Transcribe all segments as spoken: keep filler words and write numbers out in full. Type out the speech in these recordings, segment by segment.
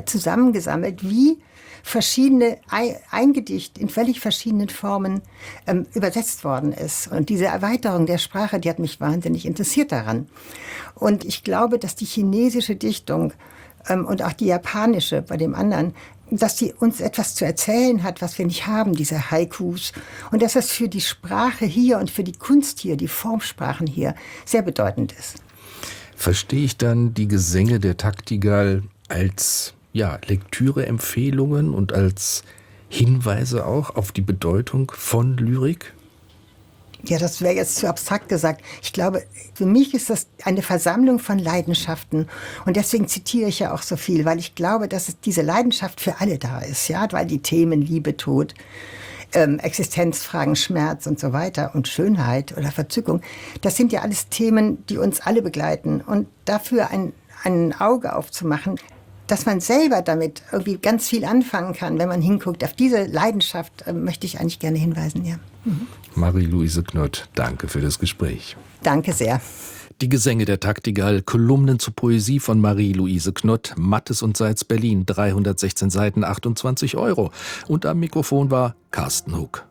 zusammengesammelt, wie verschiedene, ein Gedicht in völlig verschiedenen Formen ähm, übersetzt worden ist. Und diese Erweiterung der Sprache, die hat mich wahnsinnig interessiert daran. Und ich glaube, dass die chinesische Dichtung ähm, und auch die japanische bei dem anderen, dass die uns etwas zu erzählen hat, was wir nicht haben, diese Haikus. Und dass das für die Sprache hier und für die Kunst hier, die Formsprachen hier, sehr bedeutend ist. Verstehe ich dann die Gesänge der Taktigal als ja, Lektüreempfehlungen und als Hinweise auch auf die Bedeutung von Lyrik? Ja, das wäre jetzt zu abstrakt gesagt. Ich glaube, für mich ist das eine Versammlung von Leidenschaften. Und deswegen zitiere ich ja auch so viel, weil ich glaube, dass es diese Leidenschaft für alle da ist. Ja, weil die Themen Liebe, Tod, ähm, Existenzfragen, Schmerz und so weiter und Schönheit oder Verzückung, das sind ja alles Themen, die uns alle begleiten. Und dafür ein, ein Auge aufzumachen, dass man selber damit irgendwie ganz viel anfangen kann, wenn man hinguckt. Auf diese Leidenschaft äh, möchte ich eigentlich gerne hinweisen, ja. Mhm. Marie-Louise Knott, danke für das Gespräch. Danke sehr. Die Gesänge der Taktigal, Kolumnen zur Poesie von Marie-Louise Knott, Mattes und Seitz Berlin, dreihundertsechzehn Seiten, achtundzwanzig Euro. Und am Mikrofon war Carsten Hug.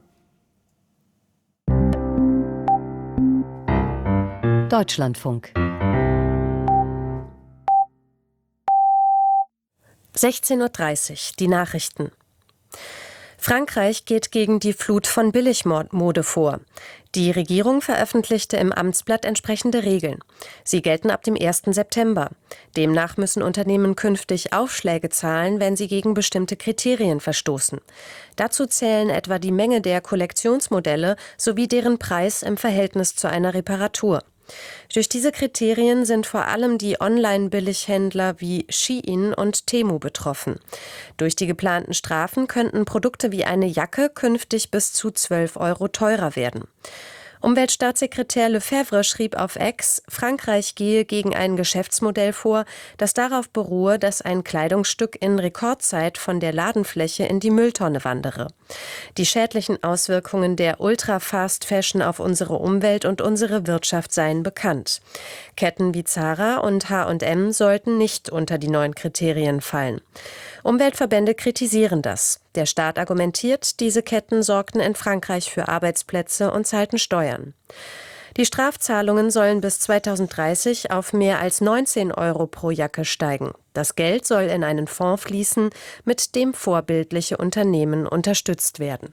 Deutschlandfunk. sechzehn Uhr dreißig, die Nachrichten. Frankreich geht gegen die Flut von Billigmode vor. Die Regierung veröffentlichte im Amtsblatt entsprechende Regeln. Sie gelten ab dem ersten September. Demnach müssen Unternehmen künftig Aufschläge zahlen, wenn sie gegen bestimmte Kriterien verstoßen. Dazu zählen etwa die Menge der Kollektionsmodelle sowie deren Preis im Verhältnis zu einer Reparatur. Durch diese Kriterien sind vor allem die Online-Billighändler wie Shein und Temu betroffen. Durch die geplanten Strafen könnten Produkte wie eine Jacke künftig bis zu zwölf Euro teurer werden. Umweltstaatssekretär Lefebvre schrieb auf X, Frankreich gehe gegen ein Geschäftsmodell vor, das darauf beruhe, dass ein Kleidungsstück in Rekordzeit von der Ladenfläche in die Mülltonne wandere. Die schädlichen Auswirkungen der Ultra-Fast-Fashion auf unsere Umwelt und unsere Wirtschaft seien bekannt. Ketten wie Zara und H und M sollten nicht unter die neuen Kriterien fallen. Umweltverbände kritisieren das. Der Staat argumentiert, diese Ketten sorgten in Frankreich für Arbeitsplätze und zahlten Steuern. Die Strafzahlungen sollen bis zweitausenddreißig auf mehr als neunzehn Euro pro Jacke steigen. Das Geld soll in einen Fonds fließen, mit dem vorbildliche Unternehmen unterstützt werden.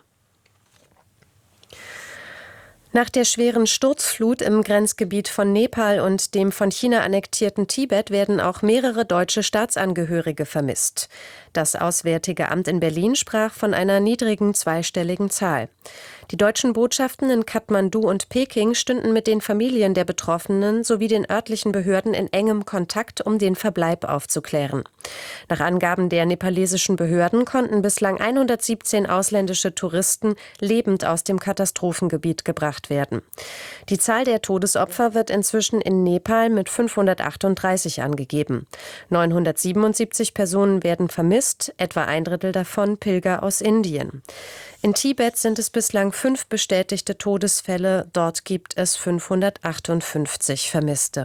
Nach der schweren Sturzflut im Grenzgebiet von Nepal und dem von China annektierten Tibet werden auch mehrere deutsche Staatsangehörige vermisst. Das Auswärtige Amt in Berlin sprach von einer niedrigen zweistelligen Zahl. Die deutschen Botschaften in Kathmandu und Peking stünden mit den Familien der Betroffenen sowie den örtlichen Behörden in engem Kontakt, um den Verbleib aufzuklären. Nach Angaben der nepalesischen Behörden konnten bislang hundertsiebzehn ausländische Touristen lebend aus dem Katastrophengebiet gebracht werden. Die Zahl der Todesopfer wird inzwischen in Nepal mit fünfhundertachtunddreißig angegeben. neunhundertsiebenundsiebzig Personen werden vermisst, etwa ein Drittel davon Pilger aus Indien. In Tibet sind es bislang fünf bestätigte Todesfälle, dort gibt es fünfhundertachtundfünfzig Vermisste.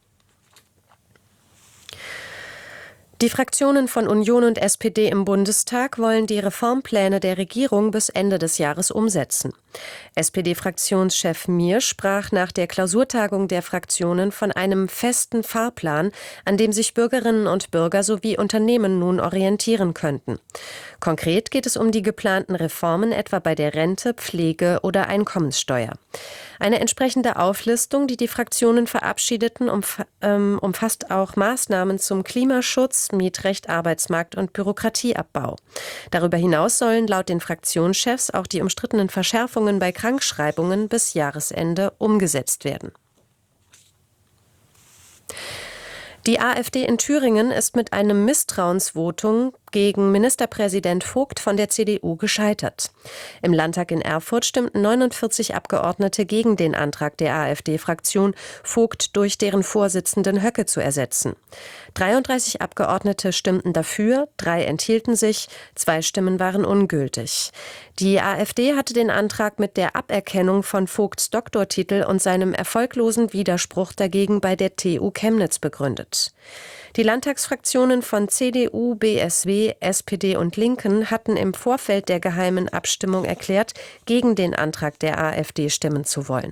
Die Fraktionen von Union und S P D im Bundestag wollen die Reformpläne der Regierung bis Ende des Jahres umsetzen. S P D-Fraktionschef Mier sprach nach der Klausurtagung der Fraktionen von einem festen Fahrplan, an dem sich Bürgerinnen und Bürger sowie Unternehmen nun orientieren könnten. Konkret geht es um die geplanten Reformen etwa bei der Rente, Pflege oder Einkommenssteuer. Eine entsprechende Auflistung, die die Fraktionen verabschiedeten, umf- ähm, umfasst auch Maßnahmen zum Klimaschutz, Mietrecht, Arbeitsmarkt und Bürokratieabbau. Darüber hinaus sollen laut den Fraktionschefs auch die umstrittenen Verschärfungen bei Krankschreibungen bis Jahresende umgesetzt werden. Die AfD in Thüringen ist mit einem Misstrauensvotum gegen Ministerpräsident Vogt von der C D U gescheitert. Im Landtag in Erfurt stimmten neunundvierzig Abgeordnete gegen den Antrag der AfD-Fraktion, Vogt durch deren Vorsitzenden Höcke zu ersetzen. dreiunddreißig Abgeordnete stimmten dafür, drei enthielten sich, zwei Stimmen waren ungültig. Die AfD hatte den Antrag mit der Aberkennung von Vogts Doktortitel und seinem erfolglosen Widerspruch dagegen bei der T U Chemnitz begründet. Die Landtagsfraktionen von C D U, B S W, S P D und Linken hatten im Vorfeld der geheimen Abstimmung erklärt, gegen den Antrag der AfD stimmen zu wollen.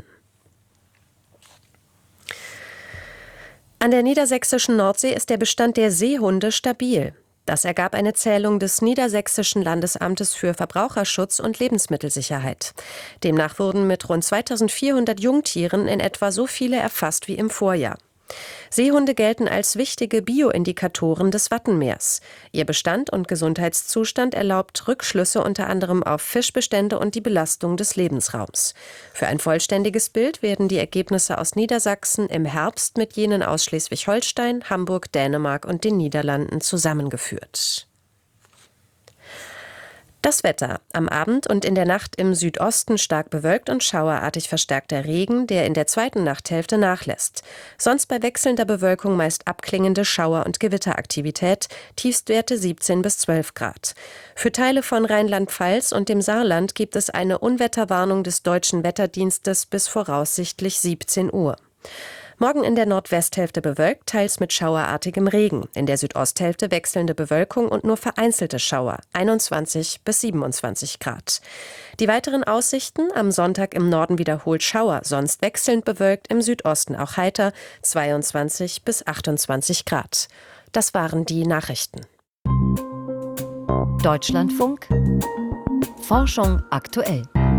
An der niedersächsischen Nordsee ist der Bestand der Seehunde stabil. Das ergab eine Zählung des Niedersächsischen Landesamtes für Verbraucherschutz und Lebensmittelsicherheit. Demnach wurden mit rund zweitausendvierhundert Jungtieren in etwa so viele erfasst wie im Vorjahr. Seehunde gelten als wichtige Bioindikatoren des Wattenmeers. Ihr Bestand und Gesundheitszustand erlaubt Rückschlüsse unter anderem auf Fischbestände und die Belastung des Lebensraums. Für ein vollständiges Bild werden die Ergebnisse aus Niedersachsen im Herbst mit jenen aus Schleswig-Holstein, Hamburg, Dänemark und den Niederlanden zusammengeführt. Das Wetter. Am Abend und in der Nacht im Südosten stark bewölkt und schauerartig verstärkter Regen, der in der zweiten Nachthälfte nachlässt. Sonst bei wechselnder Bewölkung meist abklingende Schauer- und Gewitteraktivität, Tiefstwerte siebzehn bis zwölf Grad. Für Teile von Rheinland-Pfalz und dem Saarland gibt es eine Unwetterwarnung des Deutschen Wetterdienstes bis voraussichtlich siebzehn Uhr. Morgen in der Nordwesthälfte bewölkt, teils mit schauerartigem Regen. In der Südosthälfte wechselnde Bewölkung und nur vereinzelte Schauer, einundzwanzig bis siebenundzwanzig Grad. Die weiteren Aussichten: am Sonntag im Norden wiederholt Schauer, sonst wechselnd bewölkt, im Südosten auch heiter, zweiundzwanzig bis achtundzwanzig Grad. Das waren die Nachrichten. Deutschlandfunk. Forschung aktuell.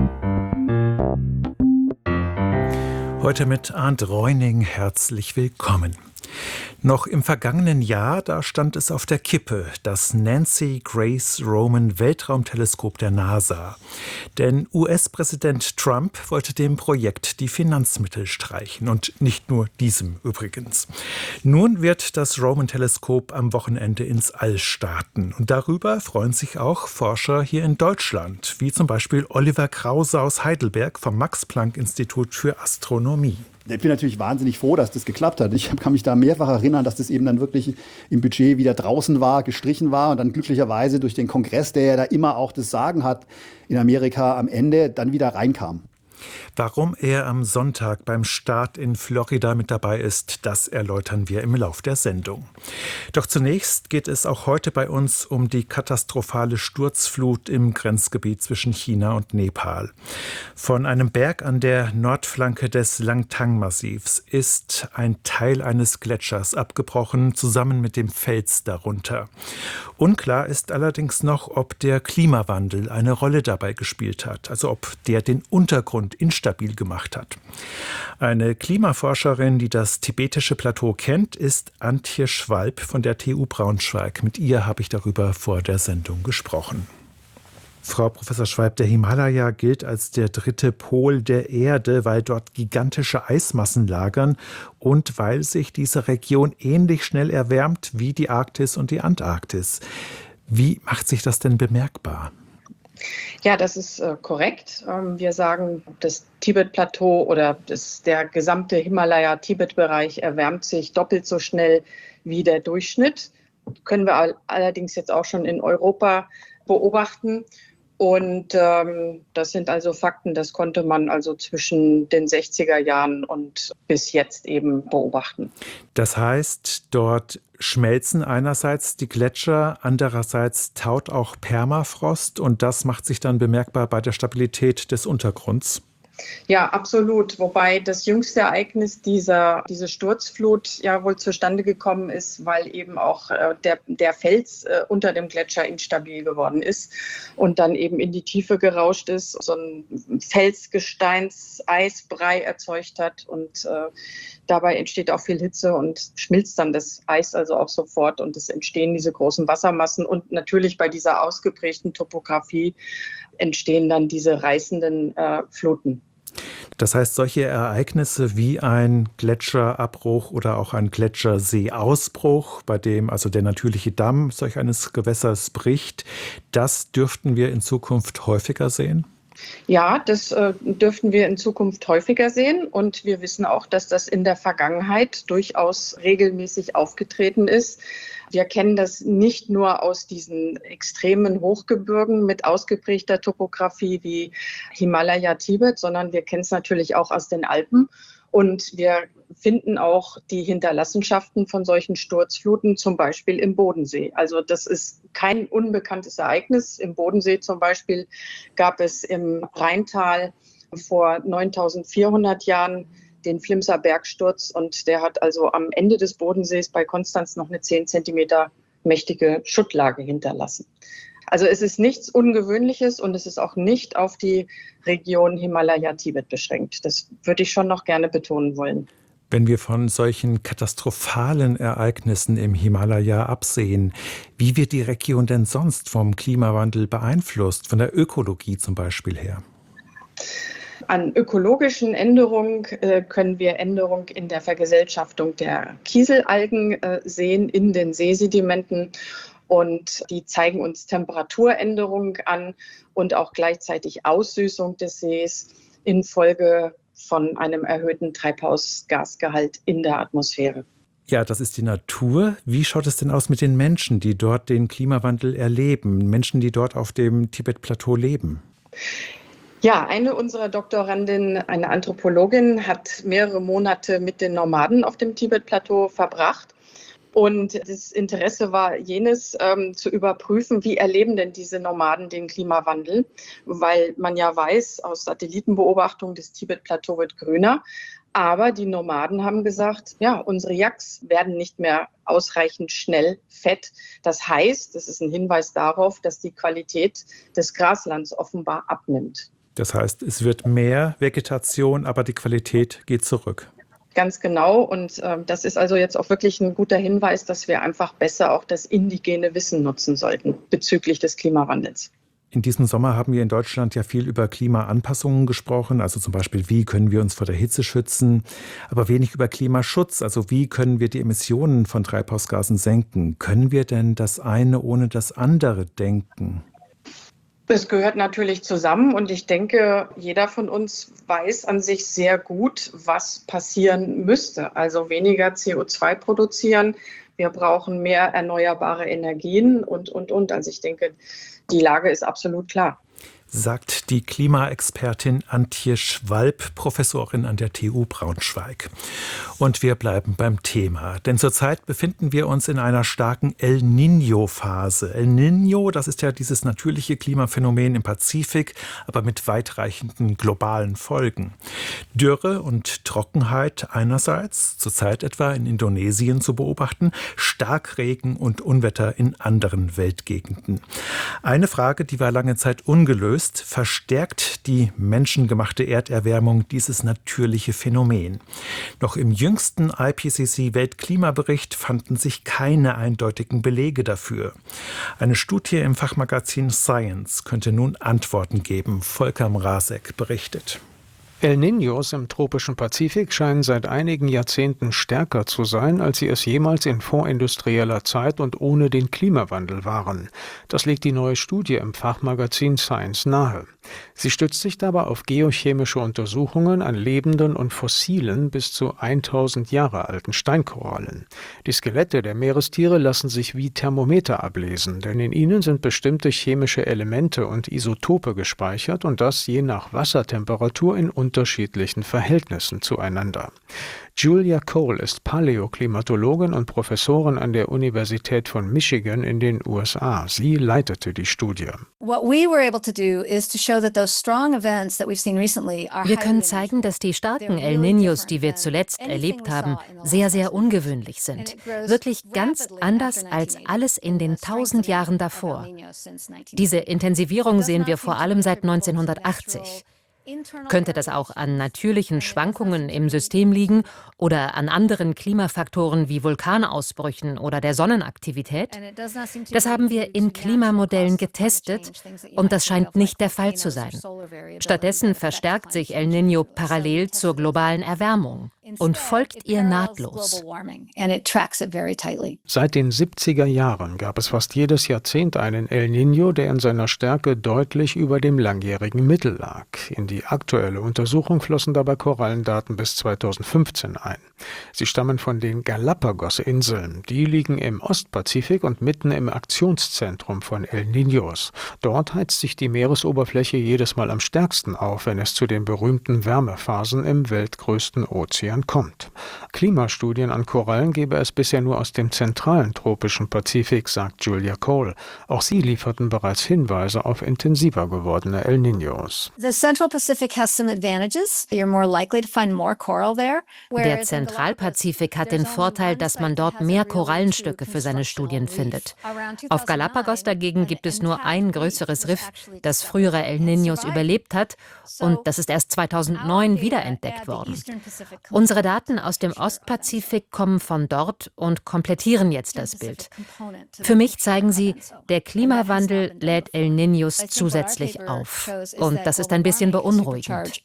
Heute mit Arndt Reuning, herzlich willkommen. Noch im vergangenen Jahr, da stand es auf der Kippe, das Nancy Grace Roman Weltraumteleskop der NASA. Denn U S-Präsident Trump wollte dem Projekt die Finanzmittel streichen und nicht nur diesem übrigens. Nun wird das Roman-Teleskop am Wochenende ins All starten. Und darüber freuen sich auch Forscher hier in Deutschland, wie zum Beispiel Oliver Krause aus Heidelberg vom Max-Planck-Institut für Astronomie. Ich bin natürlich wahnsinnig froh, dass das geklappt hat. Ich kann mich da mehrfach erinnern, dass das eben dann wirklich im Budget wieder draußen war, gestrichen war und dann glücklicherweise durch den Kongress, der ja da immer auch das Sagen hat in Amerika, am Ende dann wieder reinkam. Warum er am Sonntag beim Start in Florida mit dabei ist, das erläutern wir im Lauf der Sendung. Doch zunächst geht es auch heute bei uns um die katastrophale Sturzflut im Grenzgebiet zwischen China und Nepal. Von einem Berg an der Nordflanke des Langtang-Massivs ist ein Teil eines Gletschers abgebrochen, zusammen mit dem Fels darunter. Unklar ist allerdings noch, ob der Klimawandel eine Rolle dabei gespielt hat, also ob der den Untergrund instabil gemacht hat. Eine Klimaforscherin, die das tibetische Plateau kennt, ist Antje Schwalb von der T U Braunschweig. Mit ihr habe ich darüber vor der Sendung gesprochen. Frau Professor Schwalb, der Himalaya gilt als der dritte Pol der Erde, weil dort gigantische Eismassen lagern und weil sich diese Region ähnlich schnell erwärmt wie die Arktis und die Antarktis. Wie macht sich das denn bemerkbar? Ja, das ist äh, korrekt. Ähm, wir sagen, das Tibet-Plateau oder das, der gesamte Himalaya-Tibet-Bereich erwärmt sich doppelt so schnell wie der Durchschnitt. Können wir all, allerdings jetzt auch schon in Europa beobachten. Und ähm, das sind also Fakten, das konnte man also zwischen den sechziger Jahren und bis jetzt eben beobachten. Das heißt, dort schmelzen einerseits die Gletscher, andererseits taut auch Permafrost und das macht sich dann bemerkbar bei der Stabilität des Untergrunds. Ja, absolut. Wobei das jüngste Ereignis dieser diese Sturzflut ja wohl zustande gekommen ist, weil eben auch äh, der, der Fels äh, unter dem Gletscher instabil geworden ist und dann eben in die Tiefe gerauscht ist, so ein Felsgesteins-Eisbrei erzeugt hat und äh, dabei entsteht auch viel Hitze und schmilzt dann das Eis also auch sofort und es entstehen diese großen Wassermassen und natürlich bei dieser ausgeprägten Topografie entstehen dann diese reißenden äh, Fluten. Das heißt, solche Ereignisse wie ein Gletscherabbruch oder auch ein Gletscherseeausbruch, bei dem also der natürliche Damm solch eines Gewässers bricht, das dürften wir in Zukunft häufiger sehen? Ja, das äh, dürften wir in Zukunft häufiger sehen und wir wissen auch, dass das in der Vergangenheit durchaus regelmäßig aufgetreten ist. Wir kennen das nicht nur aus diesen extremen Hochgebirgen mit ausgeprägter Topografie wie Himalaya, Tibet, sondern wir kennen es natürlich auch aus den Alpen. Und wir finden auch die Hinterlassenschaften von solchen Sturzfluten, zum Beispiel im Bodensee. Also das ist kein unbekanntes Ereignis. Im Bodensee zum Beispiel gab es im Rheintal vor neuntausendvierhundert Jahren den Flimser Bergsturz und der hat also am Ende des Bodensees bei Konstanz noch eine zehn Zentimeter mächtige Schuttlage hinterlassen. Also es ist nichts Ungewöhnliches und es ist auch nicht auf die Region Himalaya-Tibet beschränkt. Das würde ich schon noch gerne betonen wollen. Wenn wir von solchen katastrophalen Ereignissen im Himalaya absehen, wie wird die Region denn sonst vom Klimawandel beeinflusst, von der Ökologie zum Beispiel her? An ökologischen Änderungen äh, können wir Änderungen in der Vergesellschaftung der Kieselalgen äh, sehen, in den Seesedimenten. Und die zeigen uns Temperaturänderungen an und auch gleichzeitig Aussüßung des Sees infolge von einem erhöhten Treibhausgasgehalt in der Atmosphäre. Ja, das ist die Natur. Wie schaut es denn aus mit den Menschen, die dort den Klimawandel erleben? Menschen, die dort auf dem Tibet-Plateau leben? Ja, eine unserer Doktorandinnen, eine Anthropologin, hat mehrere Monate mit den Nomaden auf dem Tibet-Plateau verbracht. Und das Interesse war jenes, ähm, zu überprüfen, wie erleben denn diese Nomaden den Klimawandel? Weil man ja weiß, aus Satellitenbeobachtung, das Tibet-Plateau wird grüner. Aber die Nomaden haben gesagt, ja, unsere Yaks werden nicht mehr ausreichend schnell fett. Das heißt, das ist ein Hinweis darauf, dass die Qualität des Graslands offenbar abnimmt. Das heißt, es wird mehr Vegetation, aber die Qualität geht zurück. Ganz genau. Und äh, das ist also jetzt auch wirklich ein guter Hinweis, dass wir einfach besser auch das indigene Wissen nutzen sollten bezüglich des Klimawandels. In diesem Sommer haben wir in Deutschland ja viel über Klimaanpassungen gesprochen, also zum Beispiel, wie können wir uns vor der Hitze schützen, aber wenig über Klimaschutz, also wie können wir die Emissionen von Treibhausgasen senken. Können wir denn das eine ohne das andere denken? Es gehört natürlich zusammen und ich denke, jeder von uns weiß an sich sehr gut, was passieren müsste. Also weniger C O zwei produzieren, wir brauchen mehr erneuerbare Energien und, und, und. Also ich denke, die Lage ist absolut klar. Sagt die Klimaexpertin Antje Schwalb, Professorin an der T U Braunschweig. Und wir bleiben beim Thema, denn zurzeit befinden wir uns in einer starken El Niño-Phase. El Niño, das ist ja dieses natürliche Klimaphänomen im Pazifik, aber mit weitreichenden globalen Folgen. Dürre und Trockenheit einerseits, zurzeit etwa in Indonesien zu beobachten, Starkregen und Unwetter in anderen Weltgegenden. Eine Frage, die war lange Zeit ungelöst. Verstärkt die menschengemachte Erderwärmung dieses natürliche Phänomen. Noch im jüngsten I P C C-Weltklimabericht fanden sich keine eindeutigen Belege dafür. Eine Studie im Fachmagazin Science könnte nun Antworten geben. Volker Mrazek berichtet. El Niños im tropischen Pazifik scheinen seit einigen Jahrzehnten stärker zu sein, als sie es jemals in vorindustrieller Zeit und ohne den Klimawandel waren. Das legt die neue Studie im Fachmagazin Science nahe. Sie stützt sich dabei auf geochemische Untersuchungen an lebenden und fossilen, bis zu tausend Jahre alten Steinkorallen. Die Skelette der Meerestiere lassen sich wie Thermometer ablesen, denn in ihnen sind bestimmte chemische Elemente und Isotope gespeichert und das je nach Wassertemperatur in unterschiedlichen Verhältnissen zueinander. Julia Cole ist Paläoklimatologin und Professorin an der Universität von Michigan in den U S A. Sie leitete die Studie. Wir können zeigen, dass die starken El Niños, die wir zuletzt erlebt haben, sehr, sehr ungewöhnlich sind. Wirklich ganz anders als alles in den tausend Jahren davor. Diese Intensivierung sehen wir vor allem seit neunzehnhundertachtzig. Könnte das auch an natürlichen Schwankungen im System liegen oder an anderen Klimafaktoren wie Vulkanausbrüchen oder der Sonnenaktivität? Das haben wir in Klimamodellen getestet und das scheint nicht der Fall zu sein. Stattdessen verstärkt sich El Niño parallel zur globalen Erwärmung. und folgt ihr nahtlos. Seit den siebziger Jahren gab es fast jedes Jahrzehnt einen El Niño, der in seiner Stärke deutlich über dem langjährigen Mittel lag. In die aktuelle Untersuchung flossen dabei Korallendaten bis zweitausendfünfzehn ein. Sie stammen von den Galapagos-Inseln. Die liegen im Ostpazifik und mitten im Aktionszentrum von El Niños. Dort heizt sich die Meeresoberfläche jedes Mal am stärksten auf, wenn es zu den berühmten Wärmephasen im weltgrößten Ozean kommt. Klimastudien an Korallen gebe es bisher nur aus dem zentralen tropischen Pazifik, sagt Julia Cole. Auch sie lieferten bereits Hinweise auf intensiver gewordene El Niños. Der Zentralpazifik hat den Vorteil, dass man dort mehr Korallenstücke für seine Studien findet. Auf Galapagos dagegen gibt es nur ein größeres Riff, das frühere El Niños überlebt hat, und das ist erst zweitausendneun wiederentdeckt worden. Unsere Daten aus dem Ostpazifik kommen von dort und komplettieren jetzt das Bild. Für mich zeigen sie, der Klimawandel lädt El Niños zusätzlich auf. Und das ist ein bisschen beunruhigend.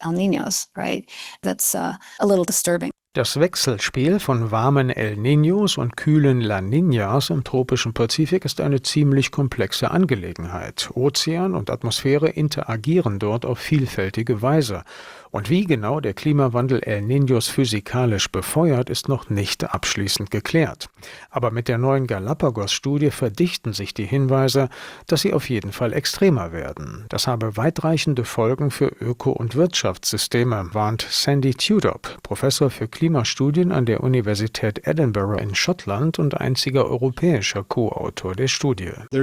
Das Wechselspiel von warmen El Niños und kühlen La Niñas im tropischen Pazifik ist eine ziemlich komplexe Angelegenheit. Ozean und Atmosphäre interagieren dort auf vielfältige Weise. Und wie genau der Klimawandel El Niños physikalisch befeuert, ist noch nicht abschließend geklärt. Aber mit der neuen Galapagos-Studie verdichten sich die Hinweise, dass sie auf jeden Fall extremer werden. Das habe weitreichende Folgen für Öko- und Wirtschaftssysteme, warnt Sandy Tudop, Professor für Klimastudien an der Universität Edinburgh in Schottland und einziger europäischer Co-Autor der Studie. Wir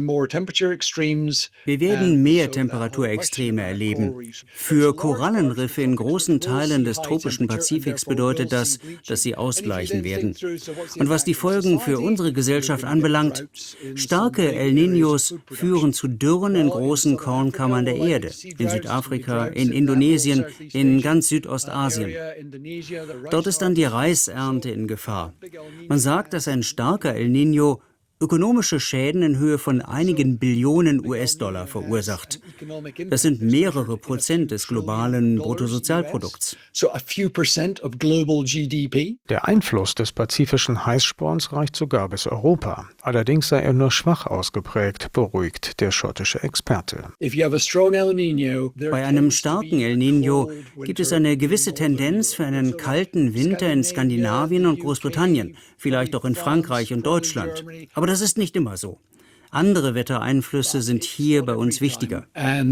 werden mehr Temperaturextreme erleben. Für Korallen Riffe in großen Teilen des tropischen Pazifiks bedeutet das, dass sie ausgleichen werden. Und was die Folgen für unsere Gesellschaft anbelangt, starke El Niños führen zu Dürren in großen Kornkammern der Erde, in Südafrika, in Indonesien, in ganz Südostasien. Dort ist dann die Reisernte in Gefahr. Man sagt, dass ein starker El Niño ökonomische Schäden in Höhe von einigen Billionen U S-Dollar verursacht. Das sind mehrere Prozent des globalen Bruttosozialprodukts. Der Einfluss des pazifischen Heißsporns reicht sogar bis Europa. Allerdings sei er nur schwach ausgeprägt, beruhigt der schottische Experte. Bei einem starken El Niño gibt es eine gewisse Tendenz für einen kalten Winter in Skandinavien und Großbritannien, vielleicht auch in Frankreich und Deutschland. Aber das ist nicht immer so. Andere Wettereinflüsse sind hier bei uns wichtiger. El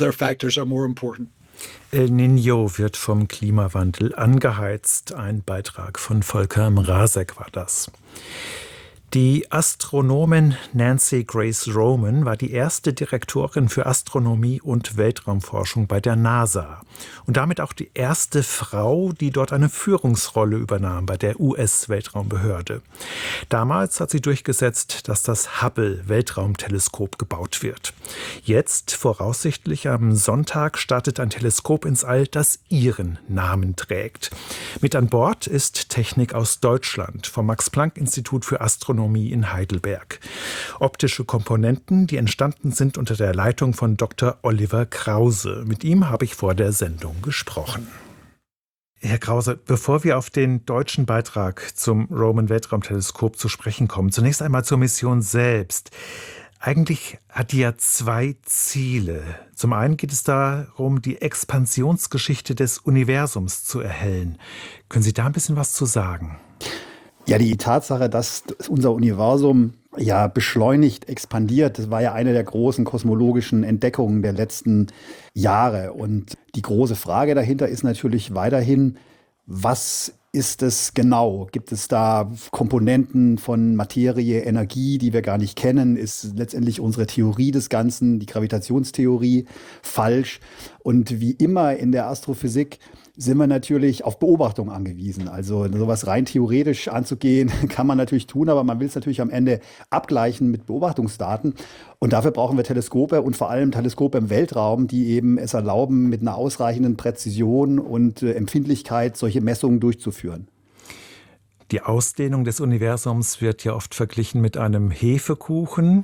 Niño wird vom Klimawandel angeheizt. Ein Beitrag von Volker Mrazek war das. Die Astronomin Nancy Grace Roman war die erste Direktorin für Astronomie und Weltraumforschung bei der NASA und damit auch die erste Frau, die dort eine Führungsrolle übernahm bei der U S-Weltraumbehörde. Damals hat sie durchgesetzt, dass das Hubble-Weltraumteleskop gebaut wird. Jetzt, voraussichtlich am Sonntag, startet ein Teleskop ins All, das ihren Namen trägt. Mit an Bord ist Technik aus Deutschland vom Max-Planck-Institut für Astronomie in Heidelberg. Optische Komponenten, die entstanden sind unter der Leitung von Doktor Oliver Krause. Mit ihm habe ich vor der Sendung gesprochen. Herr Krause, bevor wir auf den deutschen Beitrag zum Roman-Weltraumteleskop zu sprechen kommen, zunächst einmal zur Mission selbst. Eigentlich hat die ja zwei Ziele. Zum einen geht es darum, die Expansionsgeschichte des Universums zu erhellen. Können Sie da ein bisschen was zu sagen? Ja, die Tatsache, dass unser Universum ja beschleunigt expandiert, das war ja eine der großen kosmologischen Entdeckungen der letzten Jahre. Und die große Frage dahinter ist natürlich weiterhin, was ist es genau? Gibt es da Komponenten von Materie, Energie, die wir gar nicht kennen? Ist letztendlich unsere Theorie des Ganzen, die Gravitationstheorie, falsch? Und wie immer in der Astrophysik sind wir natürlich auf Beobachtung angewiesen. Also sowas rein theoretisch anzugehen, kann man natürlich tun, aber man will es natürlich am Ende abgleichen mit Beobachtungsdaten. Und dafür brauchen wir Teleskope und vor allem Teleskope im Weltraum, die eben es erlauben, mit einer ausreichenden Präzision und äh, Empfindlichkeit solche Messungen durchzuführen. Die Ausdehnung des Universums wird ja oft verglichen mit einem Hefekuchen.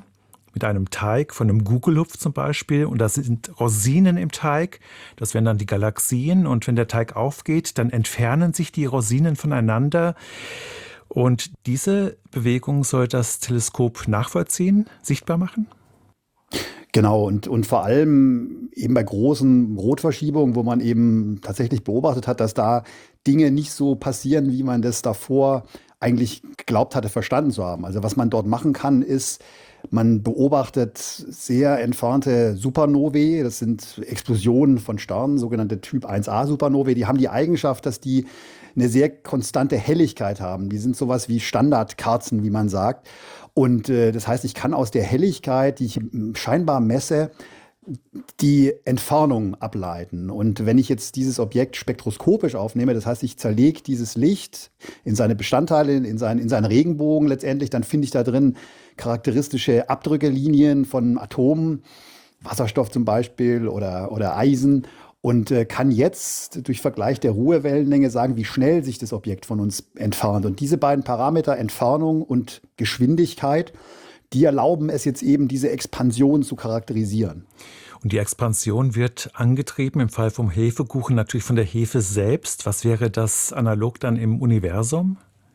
mit einem Teig, von einem Gugelhupf zum Beispiel. Und da sind Rosinen im Teig. Das wären dann die Galaxien. Und wenn der Teig aufgeht, dann entfernen sich die Rosinen voneinander. Und diese Bewegung soll das Teleskop nachvollziehen, sichtbar machen? Genau, und, und vor allem eben bei großen Rotverschiebungen, wo man eben tatsächlich beobachtet hat, dass da Dinge nicht so passieren, wie man das davor eigentlich geglaubt hatte, verstanden zu haben. Also was man dort machen kann, ist, man beobachtet sehr entfernte Supernovae, das sind Explosionen von Sternen, sogenannte Typ eins a Supernovae, die haben die Eigenschaft, dass die eine sehr konstante Helligkeit haben. Die sind sowas wie Standardkerzen, wie man sagt. Und äh, das heißt, ich kann aus der Helligkeit, die ich scheinbar messe, die Entfernung ableiten. Und wenn ich jetzt dieses Objekt spektroskopisch aufnehme, das heißt, ich zerlege dieses Licht in seine Bestandteile, in seinen, in seinen Regenbogen letztendlich, dann finde ich da drin charakteristische Abdrückelinien von Atomen, Wasserstoff zum Beispiel oder, oder Eisen. Und äh, kann jetzt durch Vergleich der Ruhewellenlänge sagen, wie schnell sich das Objekt von uns entfernt. Und diese beiden Parameter, Entfernung und Geschwindigkeit, die erlauben es jetzt eben, diese Expansion zu charakterisieren. Und die Expansion wird angetrieben, im Fall vom Hefekuchen, natürlich von der Hefe selbst. Was wäre das analog dann im Universum?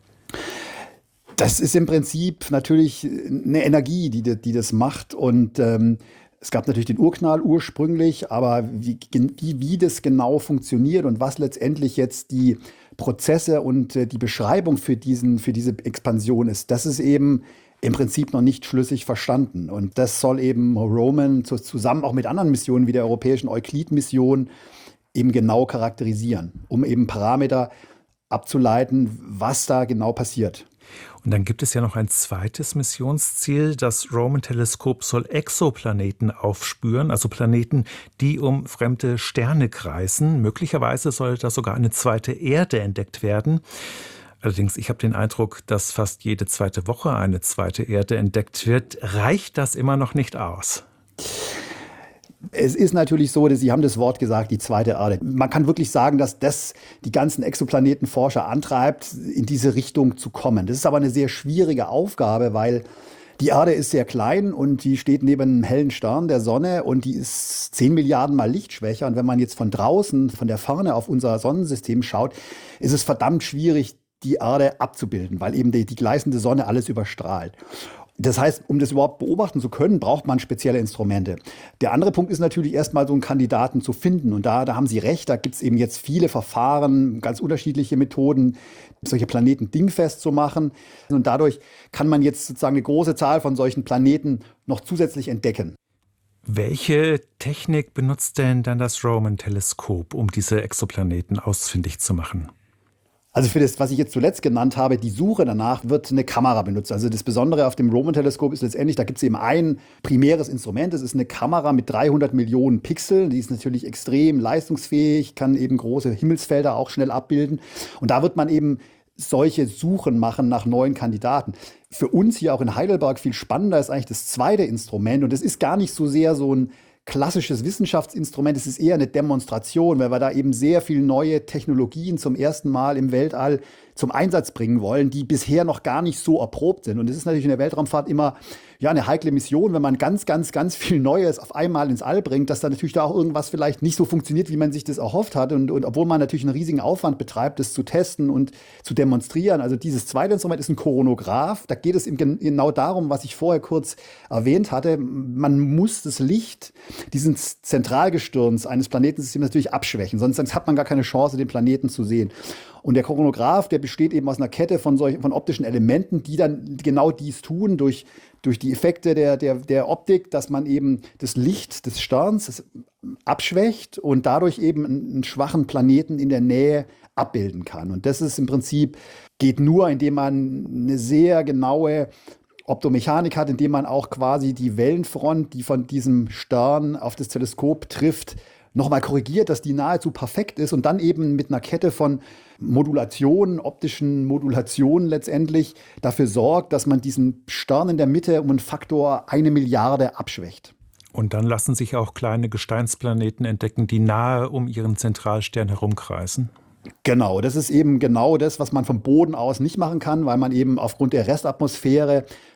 Das ist im Prinzip natürlich eine Energie, die, die das macht. Und ähm, es gab natürlich den Urknall ursprünglich, aber wie, wie, wie das genau funktioniert und was letztendlich jetzt die Prozesse und äh, die Beschreibung für, diesen, für diese Expansion ist, das ist eben im Prinzip noch nicht schlüssig verstanden. Und das soll eben Roman zu, zusammen auch mit anderen Missionen wie der europäischen Euclid-Mission eben genau charakterisieren, um eben Parameter abzuleiten, was da genau passiert. Und dann gibt es ja noch ein zweites Missionsziel. Das Roman-Teleskop soll Exoplaneten aufspüren, also Planeten, die um fremde Sterne kreisen. Möglicherweise soll da sogar eine zweite Erde entdeckt werden. Allerdings, ich habe den Eindruck, dass fast jede zweite Woche eine zweite Erde entdeckt wird. Reicht das immer noch nicht aus? Es ist natürlich so, dass Sie haben das Wort gesagt, die zweite Erde. Man kann wirklich sagen, dass das die ganzen Exoplanetenforscher antreibt, in diese Richtung zu kommen. Das ist aber eine sehr schwierige Aufgabe, weil die Erde ist sehr klein und die steht neben einem hellen Stern, der Sonne, und die ist zehn Milliarden Mal lichtschwächer. Und wenn man jetzt von draußen, von der Ferne auf unser Sonnensystem schaut, ist es verdammt schwierig, die Erde abzubilden, weil eben die, die gleißende Sonne alles überstrahlt. Das heißt, um das überhaupt beobachten zu können, braucht man spezielle Instrumente. Der andere Punkt ist natürlich erstmal so einen Kandidaten zu finden. Und da, da haben Sie recht, da gibt es eben jetzt viele Verfahren, ganz unterschiedliche Methoden, solche Planeten dingfest zu machen. Und dadurch kann man jetzt sozusagen eine große Zahl von solchen Planeten noch zusätzlich entdecken. Welche Technik benutzt denn dann das Roman-Teleskop, um diese Exoplaneten ausfindig zu machen? Also für das, was ich jetzt zuletzt genannt habe, die Suche danach, wird eine Kamera benutzt. Also das Besondere auf dem Roman-Teleskop ist letztendlich, da gibt es eben ein primäres Instrument. Das ist eine Kamera mit dreihundert Millionen Pixeln. Die ist natürlich extrem leistungsfähig, kann eben große Himmelsfelder auch schnell abbilden. Und da wird man eben solche Suchen machen nach neuen Kandidaten. Für uns hier auch in Heidelberg viel spannender ist eigentlich das zweite Instrument. Und das ist gar nicht so sehr so ein klassisches Wissenschaftsinstrument, es ist eher eine Demonstration, weil wir da eben sehr viele neue Technologien zum ersten Mal im Weltall zum Einsatz bringen wollen, die bisher noch gar nicht so erprobt sind. Und es ist natürlich in der Weltraumfahrt immer ja, eine heikle Mission, wenn man ganz, ganz, ganz viel Neues auf einmal ins All bringt, dass dann natürlich da auch irgendwas vielleicht nicht so funktioniert, wie man sich das erhofft hat. Und, und obwohl man natürlich einen riesigen Aufwand betreibt, das zu testen und zu demonstrieren. Also dieses zweite Instrument ist ein Koronograph. Da geht es eben genau darum, was ich vorher kurz erwähnt hatte. Man muss das Licht dieses Zentralgestirns eines Planetensystems natürlich abschwächen, sonst hat man gar keine Chance, den Planeten zu sehen. Und der Koronograph, der besteht eben aus einer Kette von solchen, von optischen Elementen, die dann genau dies tun, durch, durch die Effekte der, der, der Optik, dass man eben das Licht des Sterns abschwächt und dadurch eben einen schwachen Planeten in der Nähe abbilden kann. Und das ist im Prinzip, geht nur, indem man eine sehr genaue Optomechanik hat, indem man auch quasi die Wellenfront, die von diesem Stern auf das Teleskop trifft, nochmal korrigiert, dass die nahezu perfekt ist und dann eben mit einer Kette von Modulationen, optischen Modulationen letztendlich dafür sorgt, dass man diesen Stern in der Mitte um einen Faktor eine Milliarde abschwächt. Und dann lassen sich auch kleine Gesteinsplaneten entdecken, die nahe um ihren Zentralstern herumkreisen. Genau, das ist eben genau das, was man vom Boden aus nicht machen kann, weil man eben aufgrund der Restatmosphäre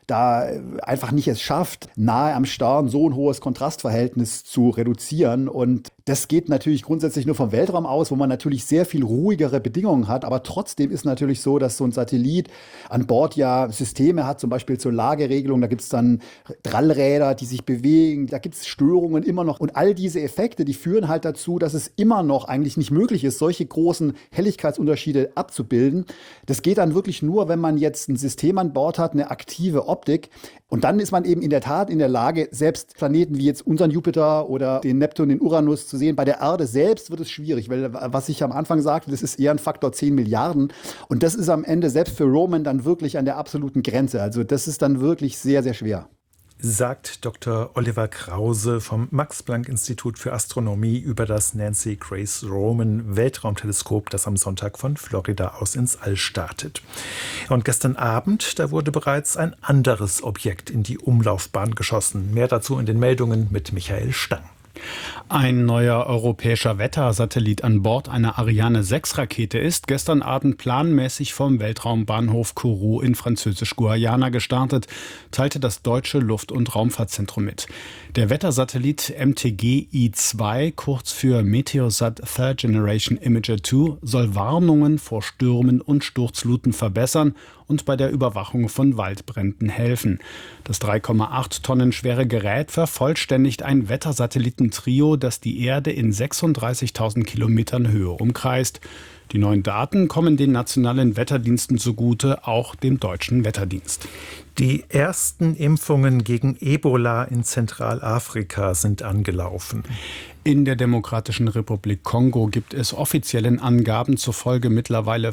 da einfach nicht es schafft, nahe am Stern so ein hohes Kontrastverhältnis zu reduzieren. Und das geht natürlich grundsätzlich nur vom Weltraum aus, wo man natürlich sehr viel ruhigere Bedingungen hat. Aber trotzdem ist natürlich so, dass so ein Satellit an Bord ja Systeme hat, zum Beispiel zur Lageregelung. Da gibt es dann Drallräder, die sich bewegen. Da gibt es Störungen immer noch. Und all diese Effekte, die führen halt dazu, dass es immer noch eigentlich nicht möglich ist, solche großen Helligkeitsunterschiede abzubilden. Das geht dann wirklich nur, wenn man jetzt ein System an Bord hat, eine aktive Optik. Und dann ist man eben in der Tat in der Lage, selbst Planeten wie jetzt unseren Jupiter oder den Neptun, den Uranus zu sehen. Bei der Erde selbst wird es schwierig, weil, was ich am Anfang sagte, das ist eher ein Faktor zehn Milliarden. Und das ist am Ende selbst für Roman dann wirklich an der absoluten Grenze. Also das ist dann wirklich sehr, sehr schwer. Sagt Doktor Oliver Krause vom Max-Planck-Institut für Astronomie über das Nancy Grace Roman Weltraumteleskop, das am Sonntag von Florida aus ins All startet. Und gestern Abend, da wurde bereits ein anderes Objekt in die Umlaufbahn geschossen. Mehr dazu in den Meldungen mit Michael Stang. Ein neuer europäischer Wettersatellit an Bord einer Ariane sechs Rakete ist gestern Abend planmäßig vom Weltraumbahnhof Kourou in Französisch-Guayana gestartet, teilte das deutsche Luft- und Raumfahrtzentrum mit. Der Wettersatellit M T G I zwei, kurz für Meteosat Third Generation Imager zwei, soll Warnungen vor Stürmen und Sturzfluten verbessern und bei der Überwachung von Waldbränden helfen. Das drei Komma acht Tonnen schwere Gerät vervollständigt ein Wettersatellitentrio, das die Erde in sechsunddreißigtausend Kilometern Höhe umkreist. Die neuen Daten kommen den nationalen Wetterdiensten zugute, auch dem deutschen Wetterdienst. Die ersten Impfungen gegen Ebola in Zentralafrika sind angelaufen. In der Demokratischen Republik Kongo gibt es offiziellen Angaben zufolge mittlerweile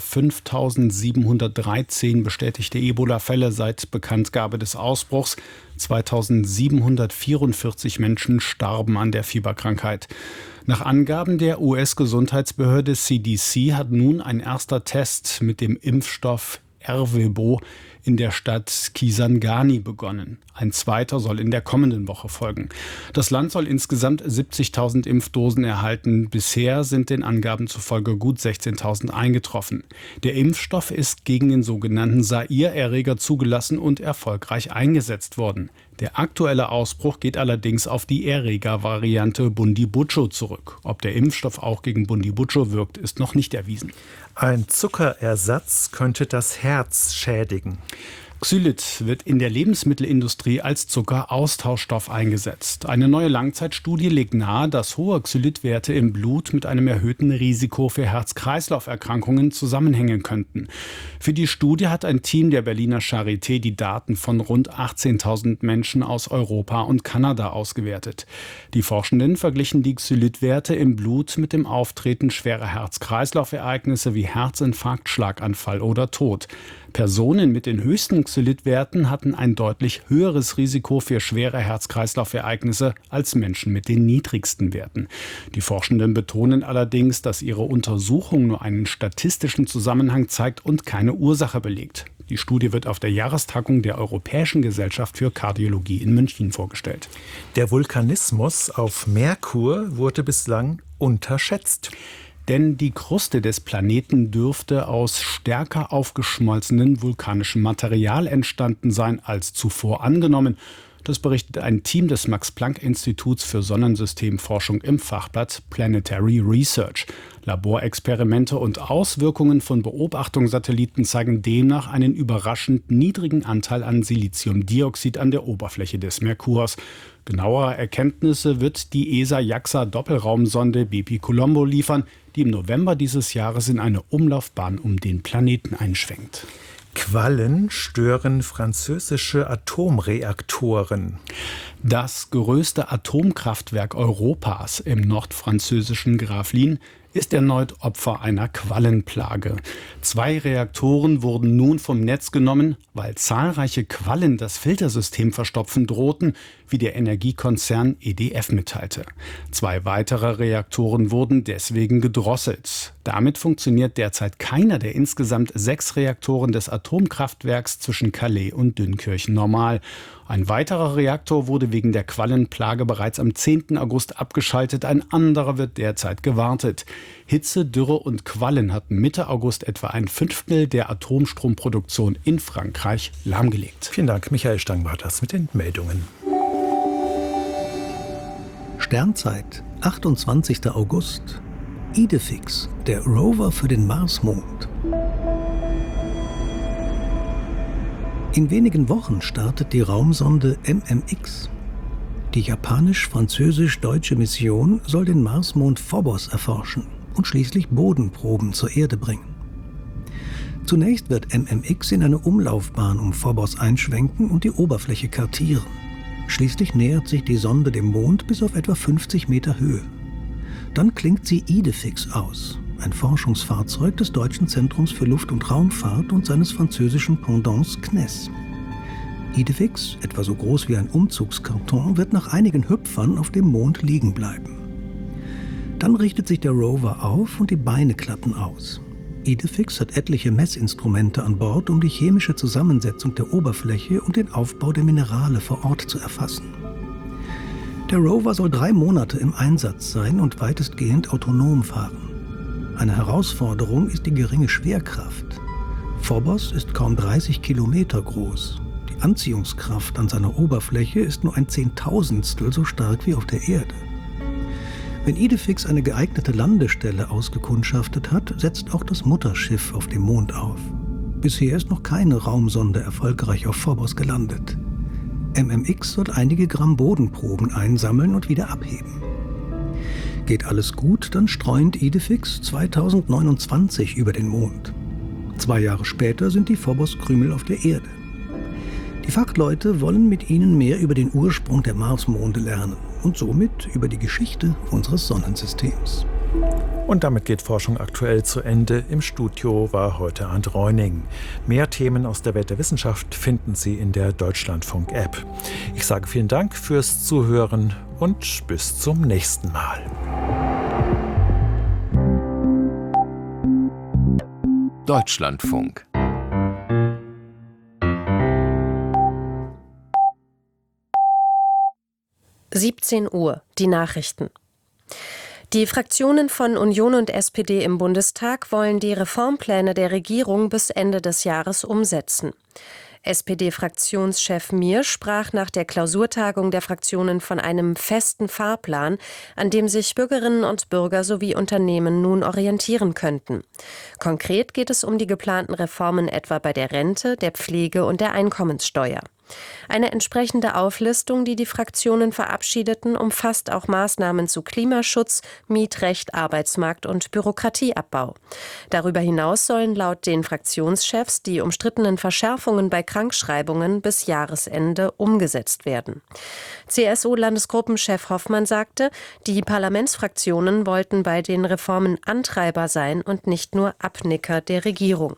fünftausendsiebenhundertdreizehn bestätigte Ebola-Fälle seit Bekanntgabe des Ausbruchs. zweitausendsiebenhundertvierundvierzig Menschen starben an der Fieberkrankheit. Nach Angaben der U S-Gesundheitsbehörde C D C hat nun ein erster Test mit dem Impfstoff Ervebo in der Stadt Kisangani begonnen. Ein zweiter soll in der kommenden Woche folgen. Das Land soll insgesamt siebzigtausend Impfdosen erhalten. Bisher sind den Angaben zufolge gut sechzehntausend eingetroffen. Der Impfstoff ist gegen den sogenannten Zaire-Erreger zugelassen und erfolgreich eingesetzt worden. Der aktuelle Ausbruch geht allerdings auf die Erreger-Variante Bundibujo zurück. Ob der Impfstoff auch gegen Bundibujo wirkt, ist noch nicht erwiesen. Ein Zuckerersatz könnte das Herz schädigen. Xylit wird in der Lebensmittelindustrie als Zuckeraustauschstoff eingesetzt. Eine neue Langzeitstudie legt nahe, dass hohe Xylitwerte im Blut mit einem erhöhten Risiko für Herz-Kreislauf-Erkrankungen zusammenhängen könnten. Für die Studie hat ein Team der Berliner Charité die Daten von rund achtzehntausend Menschen aus Europa und Kanada ausgewertet. Die Forschenden verglichen die Xylitwerte im Blut mit dem Auftreten schwerer Herz-Kreislauf-Ereignisse wie Herzinfarkt, Schlaganfall oder Tod. Personen mit den höchsten Xylitwerten hatten ein deutlich höheres Risiko für schwere Herz-Kreislauf-Ereignisse als Menschen mit den niedrigsten Werten. Die Forschenden betonen allerdings, dass ihre Untersuchung nur einen statistischen Zusammenhang zeigt und keine Ursache belegt. Die Studie wird auf der Jahrestagung der Europäischen Gesellschaft für Kardiologie in München vorgestellt. Der Vulkanismus auf Merkur wurde bislang unterschätzt. Denn die Kruste des Planeten dürfte aus stärker aufgeschmolzenem vulkanischem Material entstanden sein als zuvor angenommen. Das berichtet ein Team des Max-Planck-Instituts für Sonnensystemforschung im Fachblatt Planetary Research. Laborexperimente und Auswirkungen von Beobachtungssatelliten zeigen demnach einen überraschend niedrigen Anteil an Siliziumdioxid an der Oberfläche des Merkurs. Genauere Erkenntnisse wird die E S A-JAXA-Doppelraumsonde Bepi-Colombo liefern, die im November dieses Jahres in eine Umlaufbahn um den Planeten einschwenkt. Quallen stören französische Atomreaktoren. Das größte Atomkraftwerk Europas im nordfranzösischen Gravelines ist erneut Opfer einer Quallenplage. Zwei Reaktoren wurden nun vom Netz genommen, weil zahlreiche Quallen das Filtersystem verstopfen drohten, wie der Energiekonzern E D F mitteilte. Zwei weitere Reaktoren wurden deswegen gedrosselt. Damit funktioniert derzeit keiner der insgesamt sechs Reaktoren des Atomkraftwerks zwischen Calais und Dünkirchen normal. Ein weiterer Reaktor wurde wegen der Quallenplage bereits am zehnten August abgeschaltet, ein anderer wird derzeit gewartet. Hitze, Dürre und Quallen hatten Mitte August etwa ein Fünftel der Atomstromproduktion in Frankreich lahmgelegt. Vielen Dank, Michael Stang war das mit den Meldungen. Sternzeit, achtundzwanzigster August. Idefix, der Rover für den Marsmond. In wenigen Wochen startet die Raumsonde M M X. Die japanisch-französisch-deutsche Mission soll den Marsmond Phobos erforschen und schließlich Bodenproben zur Erde bringen. Zunächst wird M M X in eine Umlaufbahn um Phobos einschwenken und die Oberfläche kartieren. Schließlich nähert sich die Sonde dem Mond bis auf etwa fünfzig Meter Höhe. Dann klingt sie Idefix aus, ein Forschungsfahrzeug des Deutschen Zentrums für Luft- und Raumfahrt und seines französischen Pendants C N E S. Idefix, etwa so groß wie ein Umzugskarton, wird nach einigen Hüpfern auf dem Mond liegen bleiben. Dann richtet sich der Rover auf und die Beine klappen aus. Idefix hat etliche Messinstrumente an Bord, um die chemische Zusammensetzung der Oberfläche und den Aufbau der Minerale vor Ort zu erfassen. Der Rover soll drei Monate im Einsatz sein und weitestgehend autonom fahren. Eine Herausforderung ist die geringe Schwerkraft. Phobos ist kaum dreißig Kilometer groß. Die Anziehungskraft an seiner Oberfläche ist nur ein Zehntausendstel so stark wie auf der Erde. Wenn Idefix eine geeignete Landestelle ausgekundschaftet hat, setzt auch das Mutterschiff auf dem Mond auf. Bisher ist noch keine Raumsonde erfolgreich auf Phobos gelandet. M M X soll einige Gramm Bodenproben einsammeln und wieder abheben. Geht alles gut, dann streunt Idefix zweitausendneunundzwanzig über den Mond. Zwei Jahre später sind die Phobos-Krümel auf der Erde. Die Fachleute wollen mit ihnen mehr über den Ursprung der Marsmonde lernen und somit über die Geschichte unseres Sonnensystems. Und damit geht Forschung aktuell zu Ende. Im Studio war heute Arndt Reuning. Mehr Themen aus der Welt der Wissenschaft finden Sie in der Deutschlandfunk-App. Ich sage vielen Dank fürs Zuhören und bis zum nächsten Mal. Deutschlandfunk. siebzehn Uhr, die Nachrichten. Die Fraktionen von Union und S P D im Bundestag wollen die Reformpläne der Regierung bis Ende des Jahres umsetzen. S P D-Fraktionschef Mier sprach nach der Klausurtagung der Fraktionen von einem festen Fahrplan, an dem sich Bürgerinnen und Bürger sowie Unternehmen nun orientieren könnten. Konkret geht es um die geplanten Reformen etwa bei der Rente, der Pflege und der Einkommenssteuer. Eine entsprechende Auflistung, die die Fraktionen verabschiedeten, umfasst auch Maßnahmen zu Klimaschutz, Mietrecht, Arbeitsmarkt und Bürokratieabbau. Darüber hinaus sollen laut den Fraktionschefs die umstrittenen Verschärfungen bei Krankschreibungen bis Jahresende umgesetzt werden. C S U-Landesgruppenchef Hoffmann sagte, die Parlamentsfraktionen wollten bei den Reformen Antreiber sein und nicht nur Abnicker der Regierung.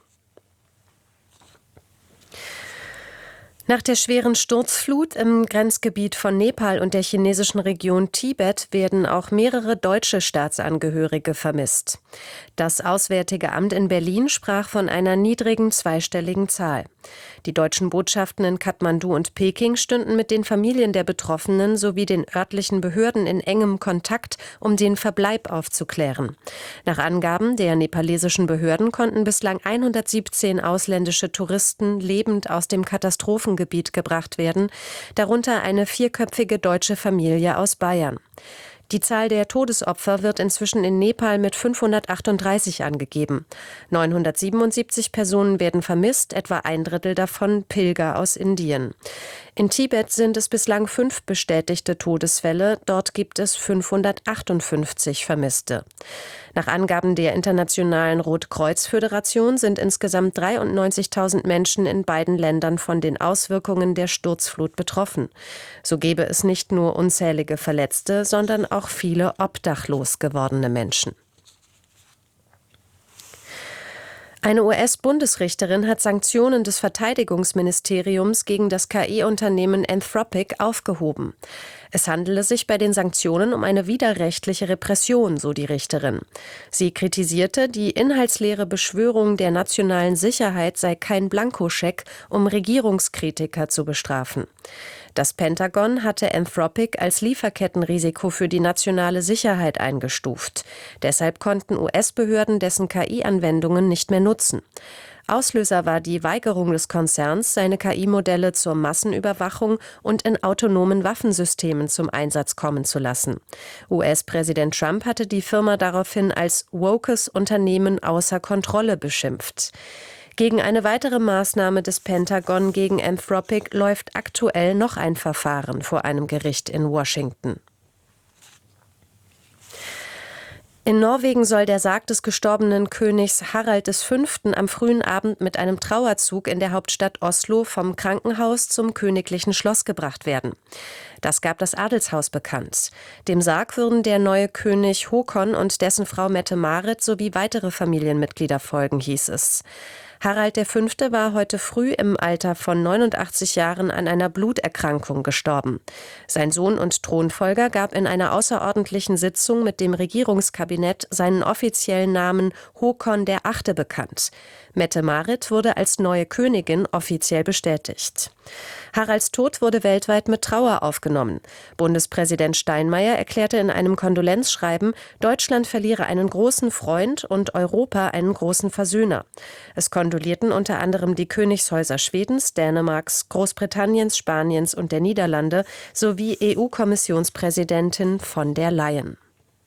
Nach der schweren Sturzflut im Grenzgebiet von Nepal und der chinesischen Region Tibet werden auch mehrere deutsche Staatsangehörige vermisst. Das Auswärtige Amt in Berlin sprach von einer niedrigen zweistelligen Zahl. Die deutschen Botschaften in Kathmandu und Peking stünden mit den Familien der Betroffenen sowie den örtlichen Behörden in engem Kontakt, um den Verbleib aufzuklären. Nach Angaben der nepalesischen Behörden konnten bislang hundertsiebzehn ausländische Touristen lebend aus dem Katastrophengebiet gebracht werden, darunter eine vierköpfige deutsche Familie aus Bayern. Die Zahl der Todesopfer wird inzwischen in Nepal mit fünfhundertachtunddreißig angegeben. neunhundertsiebenundsiebzig Personen werden vermisst, etwa ein Drittel davon Pilger aus Indien. In Tibet sind es bislang fünf bestätigte Todesfälle, dort gibt es fünfhundertachtundfünfzig Vermisste. Nach Angaben der Internationalen Rotkreuz-Föderation sind insgesamt dreiundneunzigtausend Menschen in beiden Ländern von den Auswirkungen der Sturzflut betroffen. So gäbe es nicht nur unzählige Verletzte, sondern auch viele obdachlos gewordene Menschen. Eine U S-Bundesrichterin hat Sanktionen des Verteidigungsministeriums gegen das K I-Unternehmen Anthropic aufgehoben. Es handele sich bei den Sanktionen um eine widerrechtliche Repression, so die Richterin. Sie kritisierte, die inhaltsleere Beschwörung der nationalen Sicherheit sei kein Blankoscheck, um Regierungskritiker zu bestrafen. Das Pentagon hatte Anthropic als Lieferkettenrisiko für die nationale Sicherheit eingestuft. Deshalb konnten U S-Behörden dessen K I-Anwendungen nicht mehr nutzen. Auslöser war die Weigerung des Konzerns, seine K I-Modelle zur Massenüberwachung und in autonomen Waffensystemen zum Einsatz kommen zu lassen. U S-Präsident Trump hatte die Firma daraufhin als wokes Unternehmen außer Kontrolle beschimpft. Gegen eine weitere Maßnahme des Pentagon gegen Anthropic läuft aktuell noch ein Verfahren vor einem Gericht in Washington. In Norwegen soll der Sarg des gestorbenen Königs Harald des Fünften am frühen Abend mit einem Trauerzug in der Hauptstadt Oslo vom Krankenhaus zum königlichen Schloss gebracht werden. Das gab das Adelshaus bekannt. Dem Sarg würden der neue König Håkon und dessen Frau Mette-Marit sowie weitere Familienmitglieder folgen, hieß es. Harald der Fünfte war heute früh im Alter von neunundachtzig Jahren an einer Bluterkrankung gestorben. Sein Sohn und Thronfolger gab in einer außerordentlichen Sitzung mit dem Regierungskabinett seinen offiziellen Namen Håkon der Achte bekannt. Mette-Marit wurde als neue Königin offiziell bestätigt. Haralds Tod wurde weltweit mit Trauer aufgenommen. Bundespräsident Steinmeier erklärte in einem Kondolenzschreiben, Deutschland verliere einen großen Freund und Europa einen großen Versöhner. Es kondolierten unter anderem die Königshäuser Schwedens, Dänemarks, Großbritanniens, Spaniens und der Niederlande sowie E U-Kommissionspräsidentin von der Leyen.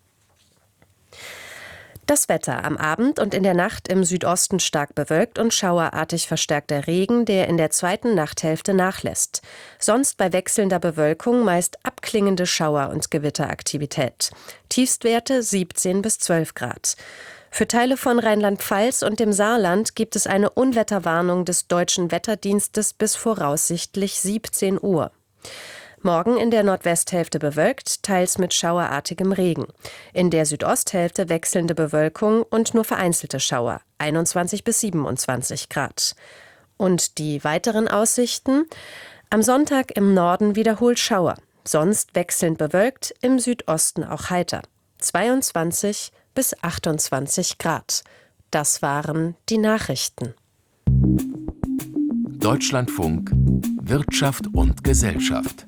Das Wetter: am Abend und in der Nacht im Südosten stark bewölkt und schauerartig verstärkter Regen, der in der zweiten Nachthälfte nachlässt. Sonst bei wechselnder Bewölkung meist abklingende Schauer- und Gewitteraktivität. Tiefstwerte siebzehn bis zwölf Grad. Für Teile von Rheinland-Pfalz und dem Saarland gibt es eine Unwetterwarnung des Deutschen Wetterdienstes bis voraussichtlich siebzehn Uhr. Morgen in der Nordwesthälfte bewölkt, teils mit schauerartigem Regen. In der Südosthälfte wechselnde Bewölkung und nur vereinzelte Schauer, einundzwanzig bis siebenundzwanzig Grad. Und die weiteren Aussichten? Am Sonntag im Norden wiederholt Schauer, sonst wechselnd bewölkt, im Südosten auch heiter, zweiundzwanzig bis achtundzwanzig Grad. Das waren die Nachrichten. Deutschlandfunk Wirtschaft und Gesellschaft.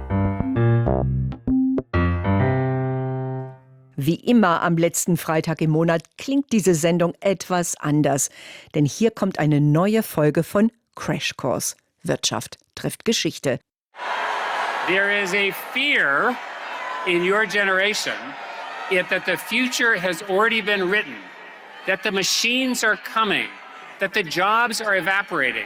Wie immer am letzten Freitag im Monat klingt diese Sendung etwas anders. Denn hier kommt eine neue Folge von Crash Course. Wirtschaft trifft Geschichte. There is a fear in your generation that the future has already been written, that the machines are coming, that the jobs are evaporating.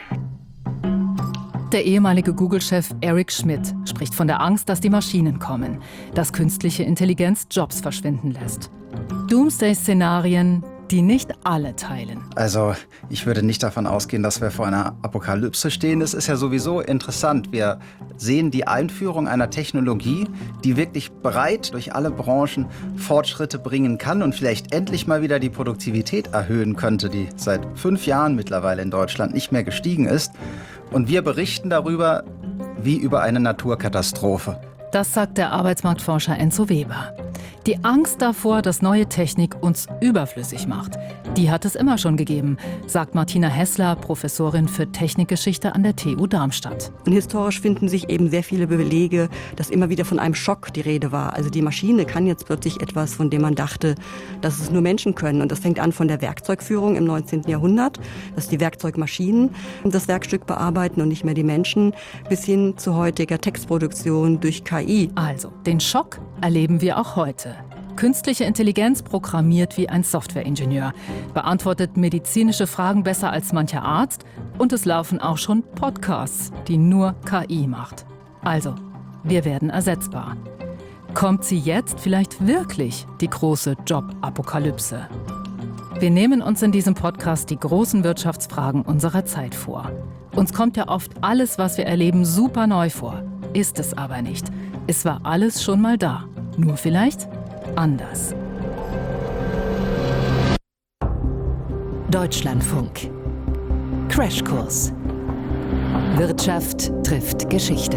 Der ehemalige Google-Chef Eric Schmidt spricht von der Angst, dass die Maschinen kommen, dass künstliche Intelligenz Jobs verschwinden lässt. Doomsday-Szenarien, die nicht alle teilen. Also ich würde nicht davon ausgehen, dass wir vor einer Apokalypse stehen. Das ist ja sowieso interessant. Wir sehen die Einführung einer Technologie, die wirklich breit durch alle Branchen Fortschritte bringen kann und vielleicht endlich mal wieder die Produktivität erhöhen könnte, die seit fünf Jahren mittlerweile in Deutschland nicht mehr gestiegen ist. Und wir berichten darüber wie über eine Naturkatastrophe. Das sagt der Arbeitsmarktforscher Enzo Weber. Die Angst davor, dass neue Technik uns überflüssig macht, die hat es immer schon gegeben, sagt Martina Hessler, Professorin für Technikgeschichte an der T U Darmstadt. Und historisch finden sich eben sehr viele Belege, dass immer wieder von einem Schock die Rede war. Also die Maschine kann jetzt plötzlich etwas, von dem man dachte, dass es nur Menschen können. Und das fängt an von der Werkzeugführung im neunzehnten Jahrhundert, dass die Werkzeugmaschinen das Werkstück bearbeiten und nicht mehr die Menschen, bis hin zu heutiger Textproduktion durch K I. Also, den Schock erleben wir auch heute. Künstliche Intelligenz programmiert wie ein Softwareingenieur, beantwortet medizinische Fragen besser als mancher Arzt und es laufen auch schon Podcasts, die nur K I macht. Also, wir werden ersetzbar. Kommt sie jetzt vielleicht wirklich, die große Jobapokalypse? Wir nehmen uns in diesem Podcast die großen Wirtschaftsfragen unserer Zeit vor. Uns kommt ja oft alles, was wir erleben, super neu vor. Ist es aber nicht. Es war alles schon mal da. Nur vielleicht anders. Deutschlandfunk. Crashkurs. Wirtschaft trifft Geschichte.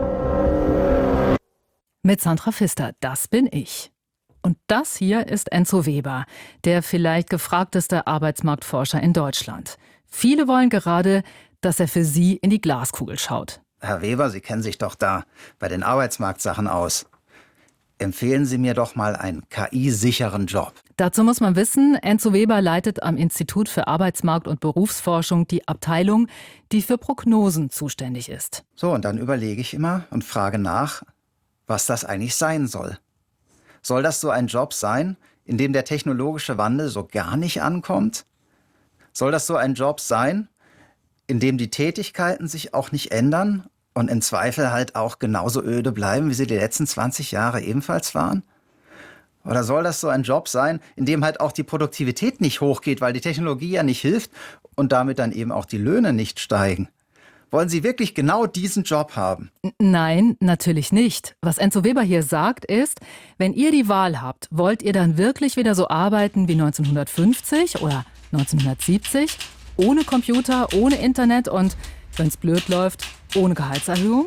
Mit Sandra Pfister, das bin ich. Und das hier ist Enzo Weber, der vielleicht gefragteste Arbeitsmarktforscher in Deutschland. Viele wollen gerade, dass er für Sie in die Glaskugel schaut. Herr Weber, Sie kennen sich doch da bei den Arbeitsmarktsachen aus. Empfehlen Sie mir doch mal einen K I-sicheren Job. Dazu muss man wissen, Enzo Weber leitet am Institut für Arbeitsmarkt- und Berufsforschung die Abteilung, die für Prognosen zuständig ist. So, und dann überlege ich immer und frage nach, was das eigentlich sein soll. Soll das so ein Job sein, in dem der technologische Wandel so gar nicht ankommt? Soll das so ein Job sein, in dem die Tätigkeiten sich auch nicht ändern und im Zweifel halt auch genauso öde bleiben, wie sie die letzten zwanzig Jahre ebenfalls waren? Oder soll das so ein Job sein, in dem halt auch die Produktivität nicht hochgeht, weil die Technologie ja nicht hilft und damit dann eben auch die Löhne nicht steigen? Wollen Sie wirklich genau diesen Job haben? Nein, natürlich nicht. Was Enzo Weber hier sagt ist, wenn ihr die Wahl habt, wollt ihr dann wirklich wieder so arbeiten wie neunzehnhundertfünfzig oder neunzehnhundertsiebzig? Ohne Computer, ohne Internet und, wenn es blöd läuft, ohne Gehaltserhöhung?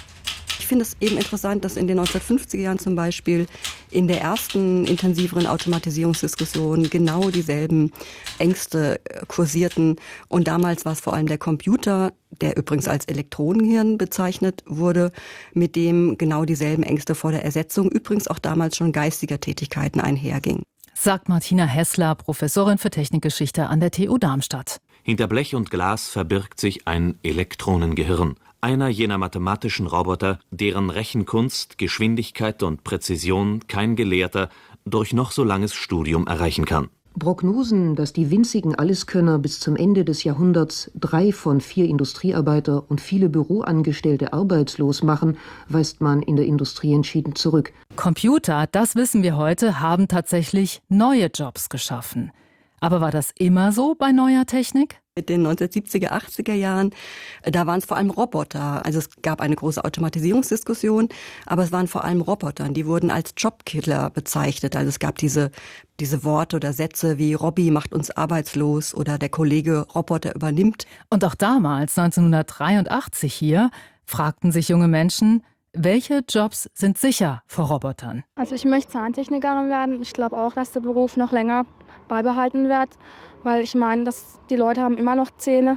Ich finde es eben interessant, dass in den neunzehnhundertfünfziger Jahren zum Beispiel in der ersten intensiveren Automatisierungsdiskussion genau dieselben Ängste kursierten. Und damals war es vor allem der Computer, der übrigens als Elektronenhirn bezeichnet wurde, mit dem genau dieselben Ängste vor der Ersetzung übrigens auch damals schon geistiger Tätigkeiten einhergingen. Sagt Martina Hessler, Professorin für Technikgeschichte an der T U Darmstadt. Hinter Blech und Glas verbirgt sich ein Elektronengehirn. Einer jener mathematischen Roboter, deren Rechenkunst, Geschwindigkeit und Präzision kein Gelehrter durch noch so langes Studium erreichen kann. Prognosen, dass die winzigen Alleskönner bis zum Ende des Jahrhunderts drei von vier Industriearbeiter und viele Büroangestellte arbeitslos machen, weist man in der Industrie entschieden zurück. Computer, das wissen wir heute, haben tatsächlich neue Jobs geschaffen. Aber war das immer so bei neuer Technik? Mit den neunzehnhundertsiebziger, achtziger Jahren, da waren es vor allem Roboter. Also es gab eine große Automatisierungsdiskussion, aber es waren vor allem Roboter. Die wurden als Jobkiller bezeichnet. Also es gab diese, diese Worte oder Sätze wie Robby macht uns arbeitslos oder der Kollege Roboter übernimmt. Und auch damals, neunzehnhundertdreiundachtzig hier, fragten sich junge Menschen, welche Jobs sind sicher vor Robotern? Also ich möchte Zahntechnikerin werden. Ich glaube auch, dass der Beruf noch länger beibehalten wird, weil ich meine, dass die Leute haben immer noch Zähne.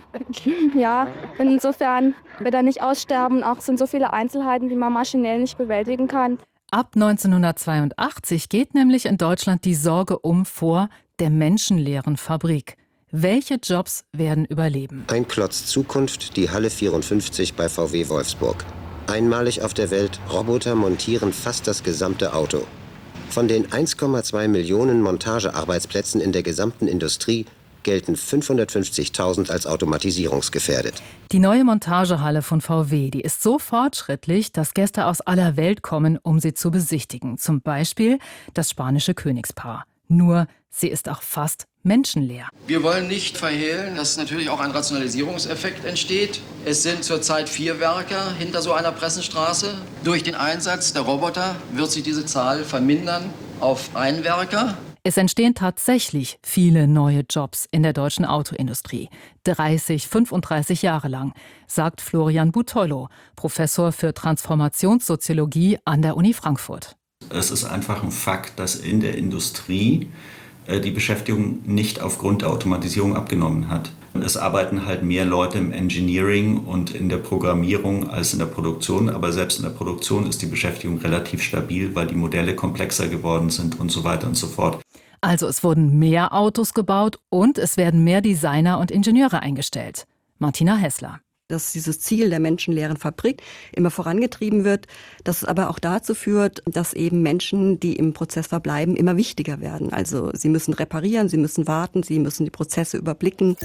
Ja, insofern wird er nicht aussterben. Auch sind so viele Einzelheiten, die man maschinell nicht bewältigen kann. Ab neunzehnhundertzweiundachtzig geht nämlich in Deutschland die Sorge um vor der menschenleeren Fabrik. Welche Jobs werden überleben? Ein Klotz Zukunft, die Halle vierundfünfzig bei V W Wolfsburg. Einmalig auf der Welt, Roboter montieren fast das gesamte Auto. Von den eins Komma zwei Millionen Montagearbeitsplätzen in der gesamten Industrie gelten fünfhundertfünfzigtausend als automatisierungsgefährdet. Die neue Montagehalle von V W, die ist so fortschrittlich, dass Gäste aus aller Welt kommen, um sie zu besichtigen. Zum Beispiel das spanische Königspaar. Nur, sie ist auch fast menschenleer. Wir wollen nicht verhehlen, dass natürlich auch ein Rationalisierungseffekt entsteht. Es sind zurzeit vier Werker hinter so einer Pressenstraße. Durch den Einsatz der Roboter wird sich diese Zahl vermindern auf einen Werker. Es entstehen tatsächlich viele neue Jobs in der deutschen Autoindustrie. dreißig, fünfunddreißig Jahre lang, sagt Florian Butoilo, Professor für Transformationssoziologie an der Uni Frankfurt. Es ist einfach ein Fakt, dass in der Industrie die Beschäftigung nicht aufgrund der Automatisierung abgenommen hat. Es arbeiten halt mehr Leute im Engineering und in der Programmierung als in der Produktion, aber selbst in der Produktion ist die Beschäftigung relativ stabil, weil die Modelle komplexer geworden sind und so weiter und so fort. Also es wurden mehr Autos gebaut und es werden mehr Designer und Ingenieure eingestellt. Martina Hessler. Dass dieses Ziel der menschenleeren Fabrik immer vorangetrieben wird, dass es aber auch dazu führt, dass eben Menschen, die im Prozess verbleiben, immer wichtiger werden. Also sie müssen reparieren, sie müssen warten, sie müssen die Prozesse überblicken.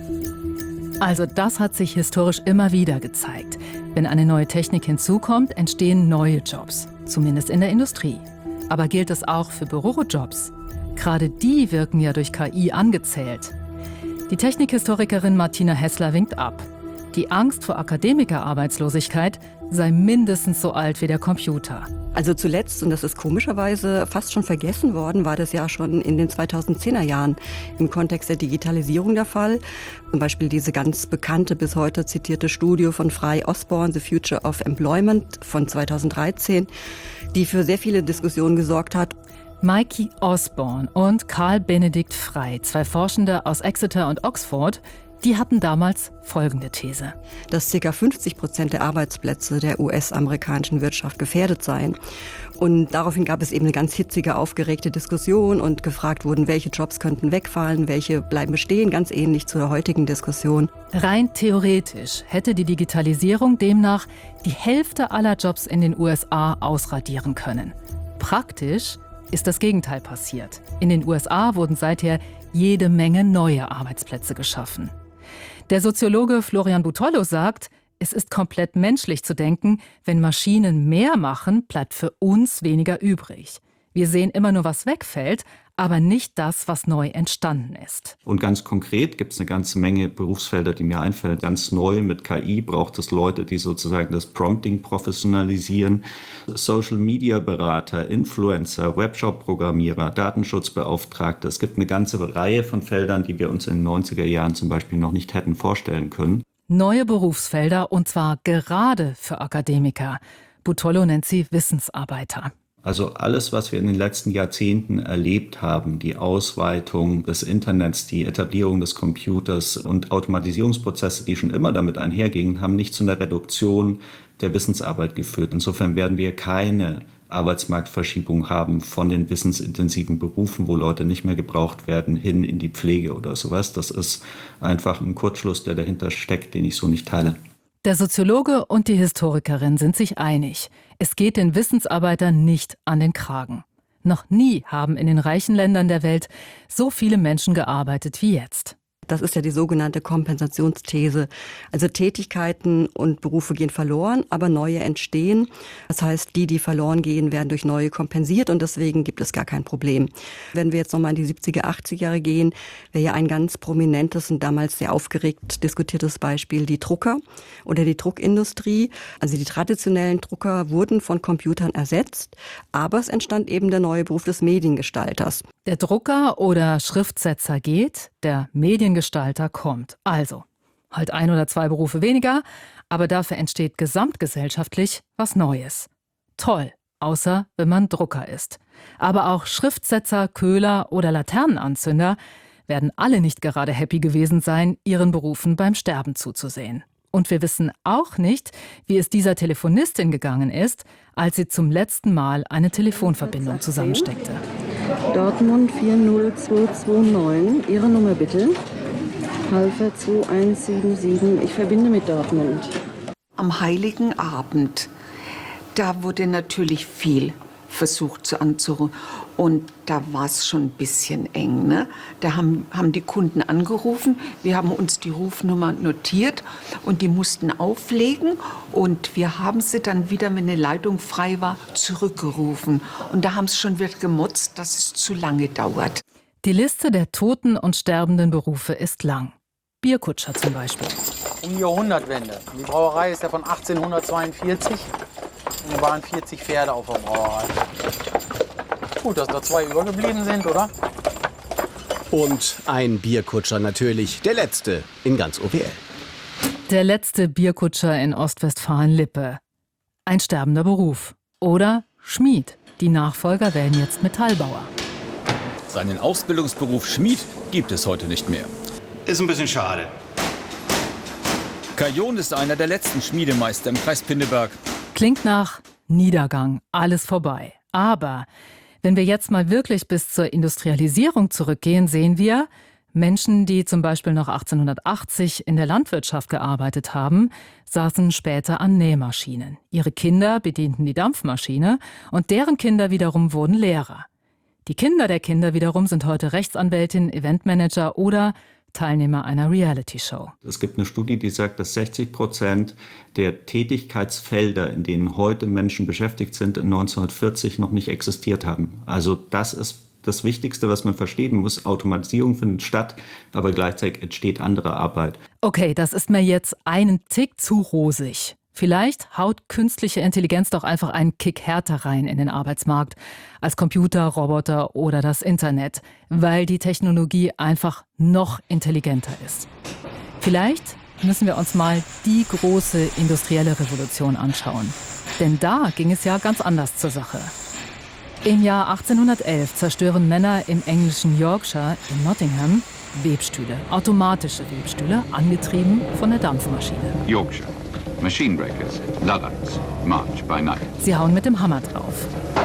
Also das hat sich historisch immer wieder gezeigt. Wenn eine neue Technik hinzukommt, entstehen neue Jobs, zumindest in der Industrie. Aber gilt es auch für Bürojobs? Gerade die wirken ja durch K I angezählt. Die Technikhistorikerin Martina Hessler winkt ab. Die Angst vor Akademikerarbeitslosigkeit, sei mindestens so alt wie der Computer. Also zuletzt, und das ist komischerweise fast schon vergessen worden, war das ja schon in den zweitausendzehner Jahren im Kontext der Digitalisierung der Fall. Zum Beispiel diese ganz bekannte, bis heute zitierte Studie von Frey Osborne, The Future of Employment von zweitausenddreizehn, die für sehr viele Diskussionen gesorgt hat. Mikey Osborne und Karl Benedikt Frey, zwei Forschende aus Exeter und Oxford, die hatten damals folgende These. Dass ca. fünfzig Prozent der Arbeitsplätze der U S-amerikanischen Wirtschaft gefährdet seien. Und daraufhin gab es eben eine ganz hitzige, aufgeregte Diskussion und gefragt wurden, welche Jobs könnten wegfallen, welche bleiben bestehen, ganz ähnlich zu der heutigen Diskussion. Rein theoretisch hätte die Digitalisierung demnach die Hälfte aller Jobs in den U S A ausradieren können. Praktisch ist das Gegenteil passiert. In den U S A wurden seither jede Menge neue Arbeitsplätze geschaffen. Der Soziologe Florian Butollo sagt, es ist komplett menschlich zu denken, wenn Maschinen mehr machen, bleibt für uns weniger übrig. Wir sehen immer nur, was wegfällt, aber nicht das, was neu entstanden ist. Und ganz konkret gibt es eine ganze Menge Berufsfelder, die mir einfallen. Ganz neu mit K I braucht es Leute, die sozusagen das Prompting professionalisieren. Social-Media-Berater, Influencer, Webshop-Programmierer, Datenschutzbeauftragte. Es gibt eine ganze Reihe von Feldern, die wir uns in den neunziger Jahren zum Beispiel noch nicht hätten vorstellen können. Neue Berufsfelder, und zwar gerade für Akademiker. Butollo nennt sie Wissensarbeiter. Also alles, was wir in den letzten Jahrzehnten erlebt haben, die Ausweitung des Internets, die Etablierung des Computers und Automatisierungsprozesse, die schon immer damit einhergingen, haben nicht zu einer Reduktion der Wissensarbeit geführt. Insofern werden wir keine Arbeitsmarktverschiebung haben von den wissensintensiven Berufen, wo Leute nicht mehr gebraucht werden, hin in die Pflege oder sowas. Das ist einfach ein Kurzschluss, der dahinter steckt, den ich so nicht teile. Der Soziologe und die Historikerin sind sich einig. Es geht den Wissensarbeitern nicht an den Kragen. Noch nie haben in den reichen Ländern der Welt so viele Menschen gearbeitet wie jetzt. Das ist ja die sogenannte Kompensationsthese. Also Tätigkeiten und Berufe gehen verloren, aber neue entstehen. Das heißt, die, die verloren gehen, werden durch neue kompensiert und deswegen gibt es gar kein Problem. Wenn wir jetzt nochmal in die siebziger, achtziger Jahre gehen, wäre ja ein ganz prominentes und damals sehr aufgeregt diskutiertes Beispiel die Drucker oder die Druckindustrie. Also die traditionellen Drucker wurden von Computern ersetzt, aber es entstand eben der neue Beruf des Mediengestalters. Der Drucker oder Schriftsetzer geht, der Mediengestalter kommt. Also, halt ein oder zwei Berufe weniger, aber dafür entsteht gesamtgesellschaftlich was Neues. Toll, außer wenn man Drucker ist. Aber auch Schriftsetzer, Köhler oder Laternenanzünder werden alle nicht gerade happy gewesen sein, ihren Berufen beim Sterben zuzusehen. Und wir wissen auch nicht, wie es dieser Telefonistin gegangen ist, als sie zum letzten Mal eine Telefonverbindung zusammensteckte. Dortmund vier null zwei zwei neun, Ihre Nummer bitte. Halfer zwei eins sieben sieben, ich verbinde mit Dortmund. Am Heiligen Abend, da wurde natürlich viel versucht zu anzurufen. Und da war es schon ein bisschen eng. Ne? Da haben, haben die Kunden angerufen, wir haben uns die Rufnummer notiert und die mussten auflegen. Und wir haben sie dann wieder, wenn eine Leitung frei war, zurückgerufen. Und da haben sie schon wieder gemotzt, dass es zu lange dauert. Die Liste der toten und sterbenden Berufe ist lang. Bierkutscher zum Beispiel. Um die Jahrhundertwende. Die Brauerei ist ja von achtzehnhundertzweiundvierzig. Und da waren vierzig Pferde auf der Brauerei. Gut, dass da zwei übergeblieben sind, oder? Und ein Bierkutscher natürlich, der letzte in ganz O W L. Der letzte Bierkutscher in Ostwestfalen-Lippe. Ein sterbender Beruf. Oder Schmied. Die Nachfolger werden jetzt Metallbauer. Seinen Ausbildungsberuf Schmied gibt es heute nicht mehr. Ist ein bisschen schade. Kajon ist einer der letzten Schmiedemeister im Kreis Pinneberg. Klingt nach Niedergang, alles vorbei. Aber wenn wir jetzt mal wirklich bis zur Industrialisierung zurückgehen, sehen wir, Menschen, die zum Beispiel noch achtzehnhundertachtzig in der Landwirtschaft gearbeitet haben, saßen später an Nähmaschinen. Ihre Kinder bedienten die Dampfmaschine und deren Kinder wiederum wurden Lehrer. Die Kinder der Kinder wiederum sind heute Rechtsanwältin, Eventmanager oder Teilnehmer einer Reality-Show. Es gibt eine Studie, die sagt, dass sechzig Prozent der Tätigkeitsfelder, in denen heute Menschen beschäftigt sind, in neunzehnhundertvierzig noch nicht existiert haben. Also das ist das Wichtigste, was man verstehen muss. Automatisierung findet statt, aber gleichzeitig entsteht andere Arbeit. Okay, das ist mir jetzt einen Tick zu rosig. Vielleicht haut künstliche Intelligenz doch einfach einen Kick härter rein in den Arbeitsmarkt als Computer, Roboter oder das Internet, weil die Technologie einfach noch intelligenter ist. Vielleicht müssen wir uns mal die große industrielle Revolution anschauen. Denn da ging es ja ganz anders zur Sache. Im Jahr achtzehnhundertelf zerstören Männer im englischen Yorkshire in Nottingham Webstühle, automatische Webstühle, angetrieben von der Dampfmaschine. Yorkshire. Machine breakers, Luddites, march by night. Sie hauen mit dem Hammer drauf.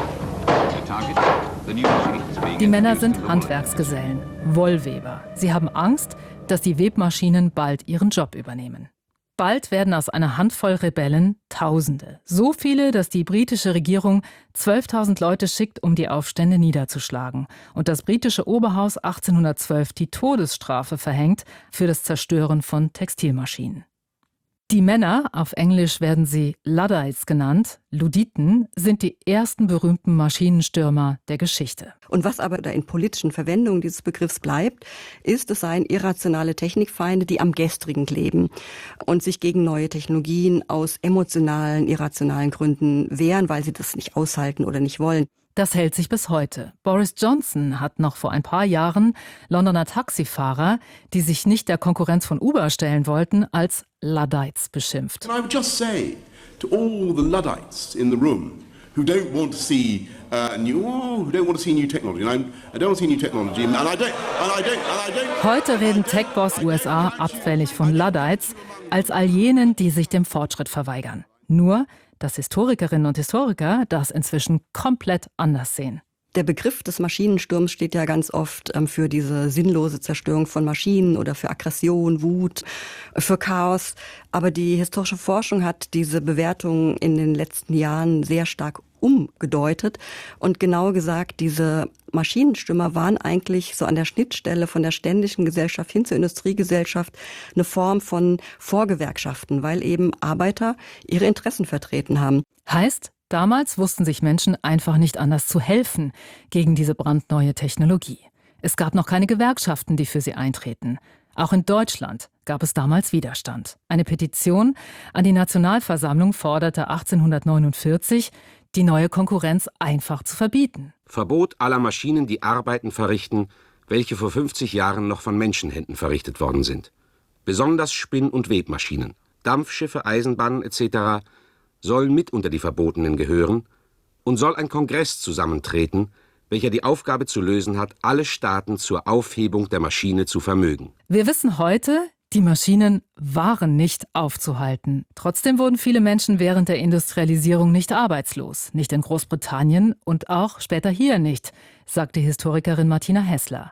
Die Männer sind Handwerksgesellen, Wollweber. Sie haben Angst, dass die Webmaschinen bald ihren Job übernehmen. Bald werden aus einer Handvoll Rebellen Tausende. So viele, dass die britische Regierung zwölftausend Leute schickt, um die Aufstände niederzuschlagen. Und das britische Oberhaus achtzehnhundertzwölf die Todesstrafe verhängt für das Zerstören von Textilmaschinen. Die Männer, auf Englisch werden sie Luddites genannt, Luditen, sind die ersten berühmten Maschinenstürmer der Geschichte. Und was aber da in politischen Verwendungen dieses Begriffs bleibt, ist, es seien irrationale Technikfeinde, die am Gestrigen kleben und sich gegen neue Technologien aus emotionalen, irrationalen Gründen wehren, weil sie das nicht aushalten oder nicht wollen. Das hält sich bis heute. Boris Johnson hat noch vor ein paar Jahren Londoner Taxifahrer, die sich nicht der Konkurrenz von Uber stellen wollten, als Luddites beschimpft. And I would just say to all the Luddites in the room who don't want to see uh, new, oh, who don't want to see new technology. And I, I don't want to see new technology, and I don't, and I don't, and I don't. Heute reden Tech-Boss U S A abfällig von Luddites als all jenen, die sich dem Fortschritt verweigern. Nur dass Historikerinnen und Historiker das inzwischen komplett anders sehen. Der Begriff des Maschinensturms steht ja ganz oft ähm, für diese sinnlose Zerstörung von Maschinen oder für Aggression, Wut, für Chaos. Aber die historische Forschung hat diese Bewertung in den letzten Jahren sehr stark umgedeutet. Und genau gesagt, diese Maschinenstürmer waren eigentlich so an der Schnittstelle von der ständischen Gesellschaft hin zur Industriegesellschaft eine Form von Vorgewerkschaften, weil eben Arbeiter ihre Interessen vertreten haben. Heißt, damals wussten sich Menschen einfach nicht anders zu helfen gegen diese brandneue Technologie. Es gab noch keine Gewerkschaften, die für sie eintreten. Auch in Deutschland gab es damals Widerstand. Eine Petition an die Nationalversammlung forderte achtzehnhundertneunundvierzig, die neue Konkurrenz einfach zu verbieten. Verbot aller Maschinen, die Arbeiten verrichten, welche vor fünfzig Jahren noch von Menschenhänden verrichtet worden sind. Besonders Spinn- und Webmaschinen, Dampfschiffe, Eisenbahnen et cetera sollen mit unter die Verbotenen gehören und soll ein Kongress zusammentreten, welcher die Aufgabe zu lösen hat, alle Staaten zur Aufhebung der Maschine zu vermögen. Wir wissen heute, die Maschinen waren nicht aufzuhalten. Trotzdem wurden viele Menschen während der Industrialisierung nicht arbeitslos. Nicht in Großbritannien und auch später hier nicht, sagt die Historikerin Martina Hessler.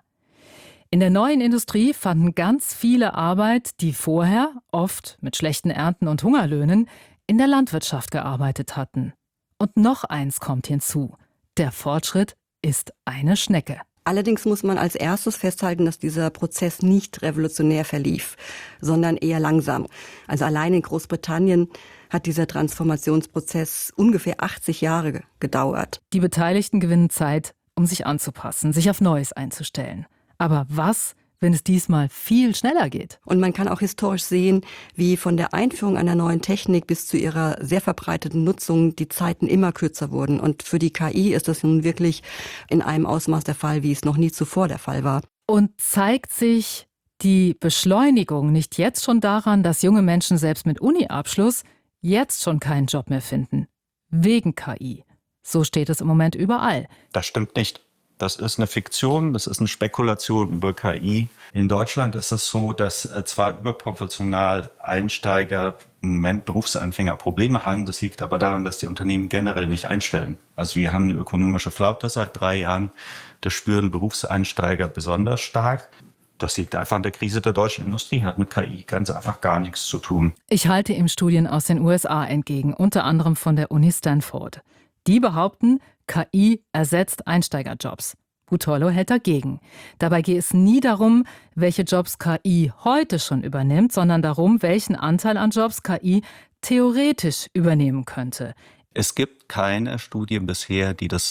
In der neuen Industrie fanden ganz viele Arbeit, die vorher, oft mit schlechten Ernten und Hungerlöhnen, in der Landwirtschaft gearbeitet hatten. Und noch eins kommt hinzu. Der Fortschritt ist eine Schnecke. Allerdings muss man als erstes festhalten, dass dieser Prozess nicht revolutionär verlief, sondern eher langsam. Also allein in Großbritannien hat dieser Transformationsprozess ungefähr achtzig Jahre gedauert. Die Beteiligten gewinnen Zeit, um sich anzupassen, sich auf Neues einzustellen. Aber was, wenn es diesmal viel schneller geht? Und man kann auch historisch sehen, wie von der Einführung einer neuen Technik bis zu ihrer sehr verbreiteten Nutzung die Zeiten immer kürzer wurden. Und für die K I ist das nun wirklich in einem Ausmaß der Fall, wie es noch nie zuvor der Fall war. Und zeigt sich die Beschleunigung nicht jetzt schon daran, dass junge Menschen selbst mit Uni-Abschluss jetzt schon keinen Job mehr finden? Wegen K I. So steht es im Moment überall. Das stimmt nicht. Das ist eine Fiktion, das ist eine Spekulation über K I. In Deutschland ist es so, dass zwar überproportional Einsteiger im Moment Berufsanfänger Probleme haben, das liegt aber daran, dass die Unternehmen generell nicht einstellen. Also wir haben eine ökonomische Flaute seit drei Jahren, das spüren Berufseinsteiger besonders stark. Das liegt einfach an der Krise der deutschen Industrie, hat mit K I ganz einfach gar nichts zu tun. Ich halte ihm Studien aus den U S A entgegen, unter anderem von der Uni Stanford. Die behaupten, K I ersetzt Einsteigerjobs. Butolo hält dagegen. Dabei geht es nie darum, welche Jobs K I heute schon übernimmt, sondern darum, welchen Anteil an Jobs K I theoretisch übernehmen könnte. Es gibt keine Studien bisher, die das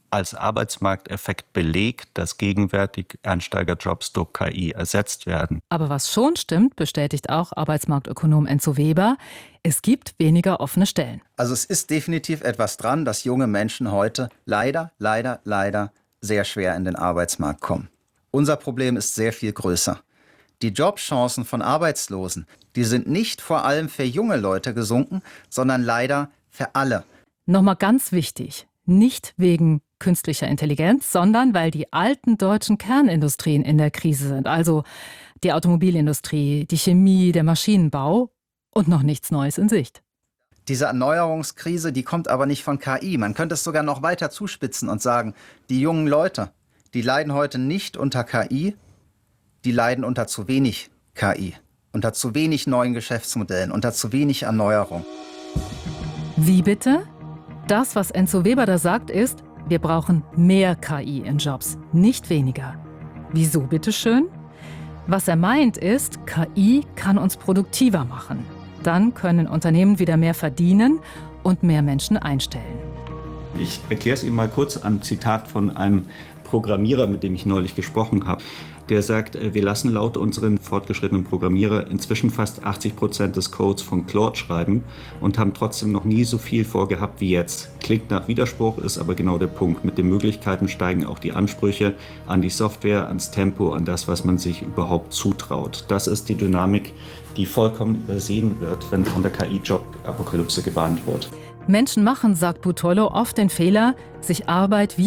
als Arbeitsmarkteffekt belegt, dass gegenwärtig Einsteigerjobs durch K I ersetzt werden. Aber was schon stimmt, bestätigt auch Arbeitsmarktökonom Enzo Weber, es gibt weniger offene Stellen. Also es ist definitiv etwas dran, dass junge Menschen heute leider, leider, leider sehr schwer in den Arbeitsmarkt kommen. Unser Problem ist sehr viel größer. Die Jobchancen von Arbeitslosen, die sind nicht vor allem für junge Leute gesunken, sondern leider für alle. Nochmal ganz wichtig, nicht wegen künstlicher Intelligenz, sondern weil die alten deutschen Kernindustrien in der Krise sind. Also die Automobilindustrie, die Chemie, der Maschinenbau und noch nichts Neues in Sicht. Diese Erneuerungskrise, die kommt aber nicht von K I. Man könnte es sogar noch weiter zuspitzen und sagen, die jungen Leute, die leiden heute nicht unter K I, die leiden unter zu wenig K I, unter zu wenig neuen Geschäftsmodellen, unter zu wenig Erneuerung. Wie bitte? Das, was Enzo Weber da sagt, ist, wir brauchen mehr K I in Jobs, nicht weniger. Wieso bitteschön? Was er meint ist, K I kann uns produktiver machen. Dann können Unternehmen wieder mehr verdienen und mehr Menschen einstellen. Ich erkläre es Ihnen mal kurz an Zitat von einem Programmierer, mit dem ich neulich gesprochen habe. Der sagt, wir lassen laut unseren fortgeschrittenen Programmierer inzwischen fast achtzig Prozent des Codes von Claude schreiben und haben trotzdem noch nie so viel vorgehabt wie jetzt. Klingt nach Widerspruch, ist aber genau der Punkt. Mit den Möglichkeiten steigen auch die Ansprüche an die Software, ans Tempo, an das, was man sich überhaupt zutraut. Das ist die Dynamik, die vollkommen übersehen wird, wenn von der K I-Job-Apokalypse gewarnt wird. Menschen machen, sagt Butollo, oft den Fehler, sich Arbeit wie